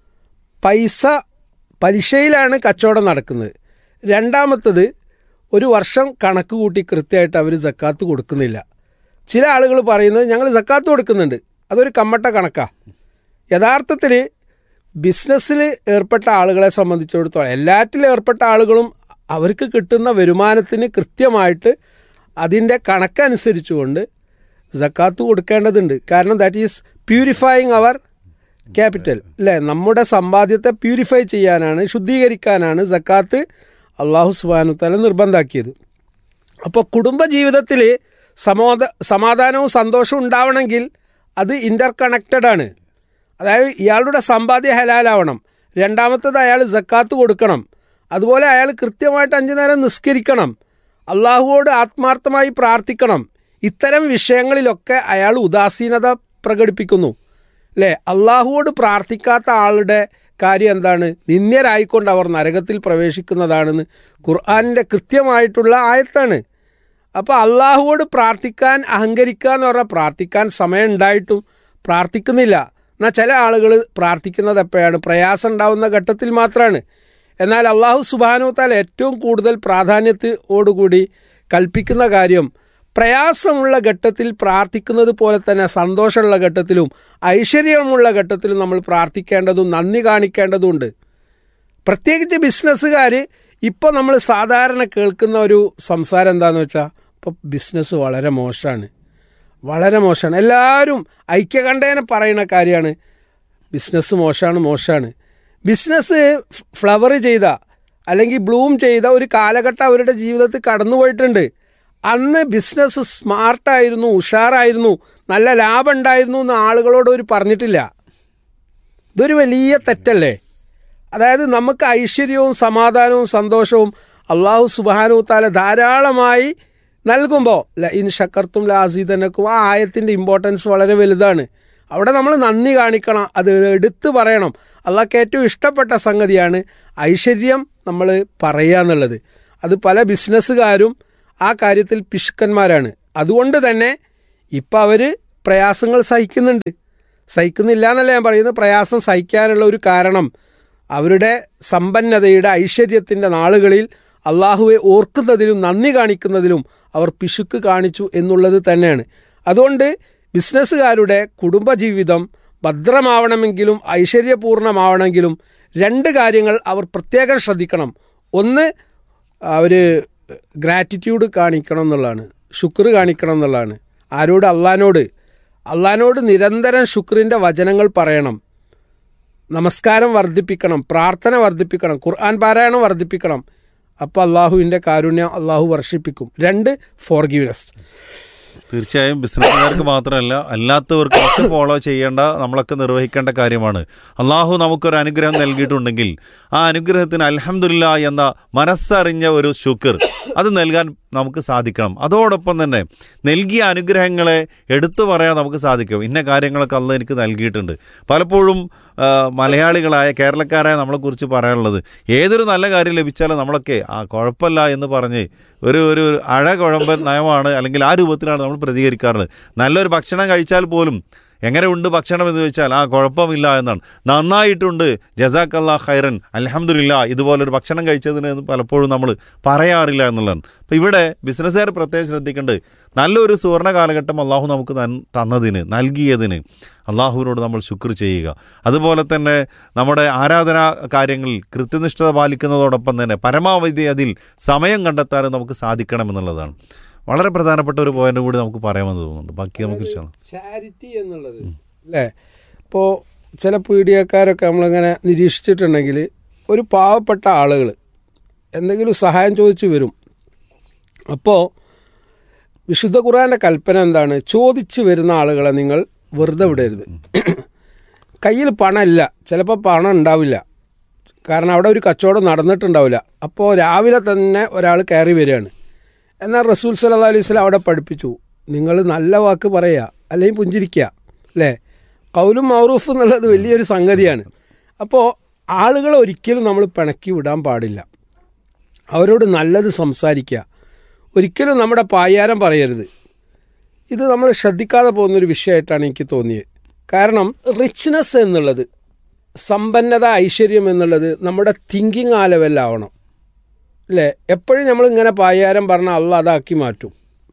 പലിശയിലാണ് കച്ചവടം നടക്കുന്നത്. രണ്ടാമത്തത്, ഒരു വർഷം കണക്ക് കൂട്ടി കൃത്യമായിട്ട് അവർ സക്കാത്ത് കൊടുക്കുന്നില്ല. ചില ആളുകൾ പറയുന്നത് ഞങ്ങൾ സക്കാത്ത് കൊടുക്കുന്നുണ്ട്, അതൊരു കമ്മട്ട കണക്കാണ്. യഥാർത്ഥത്തിൽ ബിസിനസ്സിൽ ഏർപ്പെട്ട ആളുകളെ സംബന്ധിച്ചിടത്തോളം, എല്ലാറ്റിലും ഏർപ്പെട്ട ആളുകളും അവർക്ക് കിട്ടുന്ന വരുമാനത്തിന് കൃത്യമായിട്ട് അതിൻ്റെ കണക്കനുസരിച്ചുകൊണ്ട് സക്കാത്ത് കൊടുക്കേണ്ടതുണ്ട്. കാരണം that is purifying our capital അല്ലേ? നമ്മുടെ സമ്പാദ്യത്തെ പ്യൂരിഫൈ ചെയ്യാനാണ്, ശുദ്ധീകരിക്കാനാണ് സക്കാത്ത് അള്ളാഹു സുബ്ഹാനഹു വതആല നിർബന്ധാക്കിയത്. അപ്പോൾ കുടുംബജീവിതത്തിൽ സമാധാനവും സന്തോഷവും ഉണ്ടാവണമെങ്കിൽ അത് ഇൻ്റർ കണക്റ്റഡ് ആണ്. അതായത് ഇയാളുടെ സമ്പാദ്യം ഹലാലാവണം. രണ്ടാമത്തത്, അയാൾ സക്കാത്ത് കൊടുക്കണം. അതുപോലെ അയാൾ കൃത്യമായിട്ട് 5 നേരം നിസ്കരിക്കണം, അള്ളാഹുവോട് ആത്മാർത്ഥമായി പ്രാർത്ഥിക്കണം. ഇത്തരം വിഷയങ്ങളിലൊക്കെ അയാൾ ഉദാസീനത പ്രകടിപ്പിക്കുന്നു അല്ലേ? അള്ളാഹുവോട് പ്രാർത്ഥിക്കാത്ത ആളുടെ കാര്യം എന്താണ്? നിന്ദ്യരായിക്കൊണ്ട് അവർ നരകത്തിൽ പ്രവേശിക്കുന്നതാണെന്ന് ഖുർആനിൻ്റെ കൃത്യമായിട്ടുള്ള ആയത്താണ്. അപ്പോൾ അള്ളാഹുവോട് പ്രാർത്ഥിക്കാൻ അഹങ്കരിക്കുക എന്ന് പറഞ്ഞാൽ പ്രാർത്ഥിക്കാൻ സമയം ഉണ്ടായിട്ടും പ്രാർത്ഥിക്കുന്നില്ല. എന്നാൽ ചില ആളുകൾ പ്രാർത്ഥിക്കുന്നത് എപ്പോഴാണ്? പ്രയാസം ഉണ്ടാവുന്ന ഘട്ടത്തിൽ മാത്രമാണ്. എന്നാൽ അള്ളാഹു സുബ്ഹാനഹു വതആല ഏറ്റവും കൂടുതൽ പ്രാധാന്യത്തോടുകൂടി കൽപ്പിക്കുന്ന കാര്യം, പ്രയാസമുള്ള ഘട്ടത്തിൽ പ്രാർത്ഥിക്കുന്നത് പോലെ തന്നെ സന്തോഷമുള്ള ഘട്ടത്തിലും ഐശ്വര്യമുള്ള ഘട്ടത്തിലും നമ്മൾ പ്രാർത്ഥിക്കേണ്ടതും നന്ദി കാണിക്കേണ്ടതുണ്ട്. പ്രത്യേകിച്ച് ബിസിനസ്സുകാർ ഇപ്പോൾ നമ്മൾ സാധാരണ കേൾക്കുന്ന ഒരു സംസാരം എന്താണെന്ന് വെച്ചാൽ, ഇപ്പോൾ ബിസിനസ് വളരെ മോശമാണ്, വളരെ മോശമാണ്. എല്ലാവരും ഐക്യകണ്ഠേന പറയുന്ന കാര്യമാണ് ബിസിനസ് മോശമാണ്. ബിസിനസ് ഫ്ലവർ ചെയ്ത അല്ലെങ്കിൽ ബ്ലൂം ചെയ്ത ഒരു കാലഘട്ടം അവരുടെ ജീവിതത്തിൽ കടന്നുപോയിട്ടുണ്ട്. അന്ന് ബിസിനസ് സ്മാർട്ടായിരുന്നു, ഉഷാറായിരുന്നു, നല്ല ലാഭം ഉണ്ടായിരുന്നു എന്ന് ആളുകളോട് അവർ പറഞ്ഞിട്ടില്ല. ഇതൊരു വലിയ തെറ്റല്ലേ? അതായത് നമുക്ക് ഐശ്വര്യവും സമാധാനവും സന്തോഷവും അള്ളാഹു സുബ്ഹാനഹു വതആല ധാരാളമായി നൽകുമ്പോൾ ഇൻ ശക്കർത്തും ലഅസീദന്നക്കും, ആ ആയത്തിൻ്റെ ഇമ്പോർട്ടൻസ് വളരെ വലുതാണ്. അവിടെ നമ്മൾ നന്ദി കാണിക്കണം, അത് എടുത്തു പറയണം. അള്ളാഹ്ക്ക് ഏറ്റവും ഇഷ്ടപ്പെട്ട സംഗതിയാണ് ഐശ്വര്യം നമ്മൾ പറയുക എന്നുള്ളത്. അത് പല ബിസിനസ്സുകാരും ആ കാര്യത്തിൽ പിശുക്കന്മാരാണ്. അതുകൊണ്ട് തന്നെ ഇപ്പം അവർ പ്രയാസങ്ങൾ സഹിക്കുന്നില്ല എന്നല്ല ഞാൻ പറയുന്നത്. പ്രയാസം സഹിക്കാനുള്ള ഒരു കാരണം അവരുടെ സമ്പന്നതയുടെ ഐശ്വര്യത്തിൻ്റെ നാളുകളിൽ അള്ളാഹുവെ ഓർക്കുന്നതിലും നന്ദി കാണിക്കുന്നതിലും അവർ പിശുക്ക് കാണിച്ചു എന്നുള്ളത് തന്നെയാണ്. അതുകൊണ്ട് ബിസിനസ്സുകാരുടെ കുടുംബജീവിതം ഭദ്രമാവണമെങ്കിലും ഐശ്വര്യപൂർണ്ണമാവണമെങ്കിലും 2 കാര്യങ്ങൾ അവർ പ്രത്യേകം ശ്രദ്ധിക്കണം. ഒന്ന്, അവർ ഗ്രാറ്റിറ്റ്യൂഡ് കാണിക്കണം എന്നുള്ളതാണ്, ശുക്ർ കാണിക്കണം എന്നുള്ളതാണ്. ആരോട്? അള്ളാഹിനോട് നിരന്തരം ശുക്രിൻ്റെ വചനങ്ങൾ പറയണം, നമസ്കാരം വർദ്ധിപ്പിക്കണം, പ്രാർത്ഥന വർദ്ധിപ്പിക്കണം, ഖുർആൻ പാരായണം വർദ്ധിപ്പിക്കണം. അപ്പോൾ അള്ളാഹുവിൻ്റെ കാരുണ്യം അള്ളാഹു വർഷിപ്പിക്കും. 2, ഫോർഗീവ്നെസ്. തീർച്ചയായും ബിസിനസ്സുകാർക്ക് മാത്രമല്ല അല്ലാത്തവർക്കും ഒക്കെ ഫോളോ ചെയ്യേണ്ട, നമ്മളൊക്കെ നിർവഹിക്കേണ്ട കാര്യമാണ്. അള്ളാഹു നമുക്കൊരു അനുഗ്രഹം നൽകിയിട്ടുണ്ടെങ്കിൽ ആ അനുഗ്രഹത്തിന് അൽഹംദുലില്ലാ എന്ന മനസ്സറിഞ്ഞ ഒരു ശുക്ർ അത് നൽകാൻ നമുക്ക് സാധിക്കണം. അതോടൊപ്പം തന്നെ നൽകിയ അനുഗ്രഹങ്ങളെ എടുത്തു പറയാൻ നമുക്ക് സാധിക്കും. ഇന്ന കാര്യങ്ങളൊക്കെ അള്ളാഹ് എനിക്ക് നൽകിയിട്ടുണ്ട്. പലപ്പോഴും മലയാളികളായ കേരളക്കാരായ നമ്മളെക്കുറിച്ച് പറയാനുള്ളത്, ഏതൊരു നല്ല കാര്യം ലഭിച്ചാലും നമ്മളൊക്കെ കുഴപ്പമില്ല എന്ന് പറഞ്ഞ് ഒരു അഴകുഴമ്പൻ നയമാണ്, അല്ലെങ്കിൽ ആ രൂപത്തിലാണ് നമ്മൾ പ്രതികരിക്കാറുള്ളത്. നല്ലൊരു ഭക്ഷണം കഴിച്ചാൽ പോലും എങ്ങനെ ഉണ്ട് ഭക്ഷണം എന്ന് ചോദിച്ചാൽ കുഴപ്പമില്ല എന്നാണ്. നന്നായിട്ടുണ്ട്, ജസാക്കല്ലാ ഖൈറൻ, അൽഹംദുലില്ലാ, ഇതുപോലൊരു ഭക്ഷണം കഴിച്ചതിന് പലപ്പോഴും നമ്മൾ പറയാറില്ല എന്നുള്ളതാണ്. അപ്പോൾ ഇവിടെ ബിസിനസ്സുകാർ പ്രത്യേകം ശ്രദ്ധിക്കേണ്ടത്, നല്ലൊരു സുവർണ്ണ കാലഘട്ടം അള്ളാഹു നമുക്ക് നൽകിയതിന് അള്ളാഹുവിനോട് നമ്മൾ ശുക്ർ ചെയ്യുക. അതുപോലെ തന്നെ നമ്മുടെ ആരാധനാ കാര്യങ്ങളിൽ കൃത്യനിഷ്ഠത പാലിക്കുന്നതോടൊപ്പം തന്നെ പരമാവധി അതിൽ സമയം കണ്ടെത്താനും നമുക്ക് സാധിക്കണമെന്നുള്ളതാണ്. വളരെ പ്രധാനപ്പെട്ട ഒരു പോയിന്റ് കൂടി നമുക്ക് പറയാമെന്ന് തോന്നുന്നുണ്ട്. ബാക്കി നമുക്ക് ചാരിറ്റി എന്നുള്ളത് അല്ലേ. ഇപ്പോൾ ചില പീഡിയക്കാരൊക്കെ നമ്മളിങ്ങനെ നിരീക്ഷിച്ചിട്ടുണ്ടെങ്കിൽ, ഒരു പാവപ്പെട്ട ആളുകൾ എന്തെങ്കിലും സഹായം ചോദിച്ചു വരും. അപ്പോൾ വിശുദ്ധ ഖുർആൻ്റെ കൽപ്പന എന്താണ്? ചോദിച്ചു വരുന്ന ആളുകളെ നിങ്ങൾ വെറുതെ വിടരുത്. കയ്യിൽ പണമില്ല, ചിലപ്പോൾ പണം ഉണ്ടാവില്ല, കാരണം അവിടെ ഒരു കച്ചവടം നടന്നിട്ടുണ്ടാവില്ല. അപ്പോൾ രാവിലെ തന്നെ ഒരാൾ കയറി വരികയാണ്. എന്നാൽ റസൂൽ സല്ലല്ലാഹു അലൈഹി വസല്ലം അവിടെ പഠിപ്പിച്ചു, നിങ്ങൾ നല്ല വാക്ക് പറയുക, അല്ലെങ്കിൽ പുഞ്ചിരിക്കുക, അല്ലേ? ഖൗലും മഅറൂഫ് എന്നുള്ളത് വലിയൊരു സംഗതിയാണ്. അപ്പോൾ ആളുകളെ ഒരിക്കലും നമ്മൾ പിണക്കി വിടാൻ പാടില്ല. അവരോട് നല്ലത് സംസാരിക്കുക, ഒരിക്കലും നമ്മുടെ പായാരം പറയരുത്. ഇത് നമ്മൾ ശ്രദ്ധിക്കാതെ പോകുന്നൊരു വിഷയമായിട്ടാണ് എനിക്ക് തോന്നിയത്. കാരണം റിച്ച്നെസ് എന്നുള്ളത്, സമ്പന്നത, ഐശ്വര്യം എന്നുള്ളത് നമ്മുടെ തിങ്കിങ് ആ ലെവലിലാവണം, അല്ലേ? എപ്പോഴും നമ്മളിങ്ങനെ പായാരം പറഞ്ഞാൽ അള്ളാഹ് അതാക്കി മാറ്റും.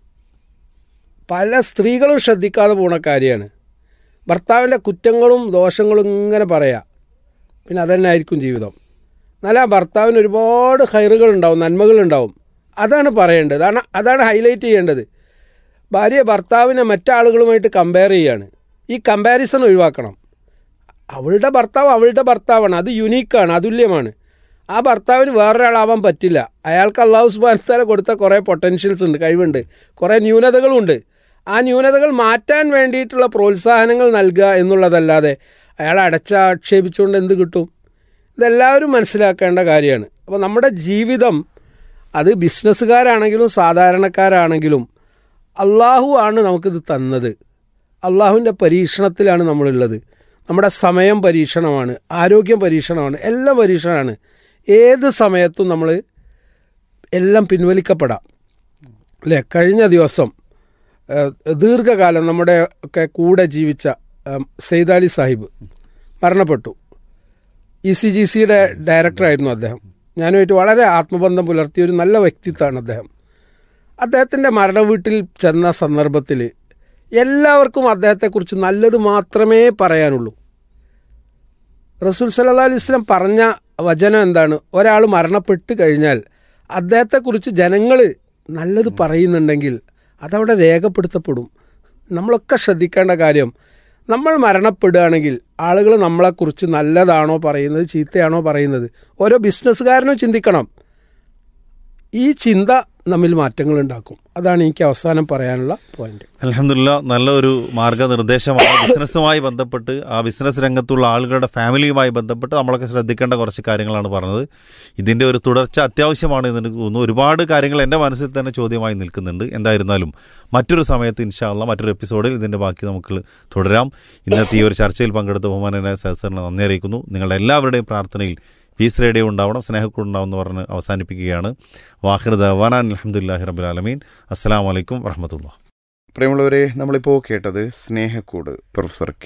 പല സ്ത്രീകളും ശ്രദ്ധിക്കാതെ പോണ കാര്യമാണ്. ഭർത്താവിൻ്റെ കുറ്റങ്ങളും ദോഷങ്ങളും ഇങ്ങനെ പറയാം, പിന്നെ അതന്നെ ആയിരിക്കും ജീവിതം. എന്നാൽ ആ ഭർത്താവിന് ഒരുപാട് ഹൈറുകളുണ്ടാവും, നന്മകളുണ്ടാവും. അതാണ് പറയേണ്ടത്, അതാണ് ഹൈലൈറ്റ് ചെയ്യേണ്ടത്. ഭാര്യ ഭർത്താവിനെ മറ്റാളുകളുമായിട്ട് കമ്പയർ ചെയ്യുകയാണ്. ഈ കമ്പാരിസൺ ഒഴിവാക്കണം. അവളുടെ ഭർത്താവാണ്, അത് യുണീക്കാണ്, അതുല്യമാണ്. ആ ഭർത്താവിന് വേറൊരാളാവാൻ പറ്റില്ല. അയാൾക്ക് അല്ലാഹു സുബ്ഹാനഹു വ തആല കൊടുത്ത കുറേ പൊട്ടൻഷ്യൽസ് ഉണ്ട്, കഴിവുണ്ട്, കുറേ ന്യൂനതകളുണ്ട്. ആ ന്യൂനതകൾ മാറ്റാൻ വേണ്ടിയിട്ടുള്ള പ്രോത്സാഹനങ്ങൾ നൽകുക എന്നുള്ളതല്ലാതെ അയാളെ അടച്ചാക്ഷേപിച്ചുകൊണ്ട് എന്ത് കിട്ടും? ഇതെല്ലാവരും മനസ്സിലാക്കേണ്ട കാര്യമാണ്. അപ്പോൾ നമ്മുടെ ജീവിതം, അത് ബിസിനസ്സുകാരാണെങ്കിലും സാധാരണക്കാരാണെങ്കിലും, അള്ളാഹു ആണ് നമുക്കിത് തന്നത്. അള്ളാഹുവിൻ്റെ പരീക്ഷണത്തിലാണ് നമ്മളുള്ളത്. നമ്മുടെ സമയം പരീക്ഷണമാണ്, ആരോഗ്യം പരീക്ഷണമാണ്, എല്ലാം പരീക്ഷണമാണ്. ഏത് സമയത്തും നമ്മൾ എല്ലാം പിൻവലിക്കപ്പെടാം, അല്ലേ? കഴിഞ്ഞ ദിവസം ദീർഘകാലം നമ്മുടെ ഒക്കെ കൂടെ ജീവിച്ച സയ്യിദ് അലി സാഹിബ് മരണപ്പെട്ടു. ECGCയുടെ ഡയറക്ടറായിരുന്നു അദ്ദേഹം. ഞാനുമായിട്ട് വളരെ ആത്മബന്ധം പുലർത്തിയ ഒരു നല്ല വ്യക്തിത്വമാണ് അദ്ദേഹം. അദ്ദേഹത്തിൻ്റെ മരണവീട്ടിൽ ചെന്ന സന്ദർഭത്തിൽ എല്ലാവർക്കും അദ്ദേഹത്തെക്കുറിച്ച് നല്ലത് മാത്രമേ പറയാനുള്ളൂ. റസൂൽ സല്ലല്ലാഹു അലൈഹി വസല്ലം പറഞ്ഞ വചനം എന്താണ്? ഒരാൾ മരണപ്പെട്ട് കഴിഞ്ഞാൽ അദ്ദേഹത്തെക്കുറിച്ച് ജനങ്ങൾ നല്ലത് പറയുന്നുണ്ടെങ്കിൽ അതവിടെ രേഖപ്പെടുത്തപ്പെടും. നമ്മളൊക്കെ ശ്രദ്ധിക്കേണ്ട കാര്യം, നമ്മൾ മരണപ്പെടുകയാണെങ്കിൽ ആളുകൾ നമ്മളെക്കുറിച്ച് നല്ലതാണോ പറയുന്നത്, ചീത്തയാണോ പറയുന്നത്? ഓരോ ബിസിനസ്സുകാരനും ചിന്തിക്കണം. ഈ ചിന്ത നമ്മിൽ മാറ്റങ്ങൾ ഉണ്ടാക്കും. അതാണ് എനിക്ക് അവസാനം പറയാനുള്ള പോയിന്റ്. അൽഹംദുലില്ലാ, നല്ലൊരു മാർഗ്ഗനിർദ്ദേശമാണ്. ബിസിനസ്സുമായി ബന്ധപ്പെട്ട് ആ ബിസിനസ് രംഗത്തുള്ള ആളുകളുടെ ഫാമിലിയുമായി ബന്ധപ്പെട്ട് നമ്മളൊക്കെ ശ്രദ്ധിക്കേണ്ട കുറച്ച് കാര്യങ്ങളാണ് പറഞ്ഞത്. ഇതിൻ്റെ ഒരു തുടർച്ച അത്യാവശ്യമാണ് എന്ന് എനിക്ക് തോന്നുന്നു. ഒരുപാട് കാര്യങ്ങൾ എൻ്റെ മനസ്സിൽ തന്നെ ചോദ്യമായി നിൽക്കുന്നുണ്ട്. എന്തായിരുന്നാലും മറ്റൊരു സമയത്ത് ഇൻഷാ അല്ലാഹ് മറ്റൊരു എപ്പിസോഡിൽ ഇതിൻ്റെ ബാക്കി നമുക്ക് തുടരാം. ഇന്നത്തെ ഈ ഒരു ചർച്ചയിൽ പങ്കെടുത്ത ബഹുമാനനായ സഹസറിനെ നന്ദി അറിയിക്കുന്നു. നിങ്ങളുടെ എല്ലാവരുടെയും പ്രാർത്ഥനയിൽ പീസ് റേഡിയോ ഉണ്ടാവണം, സ്നേഹക്കൂടുണ്ടാവും എന്ന് പറഞ്ഞ് അവസാനിപ്പിക്കുകയാണ്. വാഖിർ ദഅ്വാനാ അൽഹംദുലില്ലാഹി റബ്ബിൽ ആലമീൻ. അസ്സലാമു അലൈക്കും വറഹ്മത്തുള്ളാഹി. പ്രിയമുള്ളവരെ, നമ്മളിപ്പോൾ കേട്ടത് സ്നേഹക്കൂട് പ്രൊഫസർ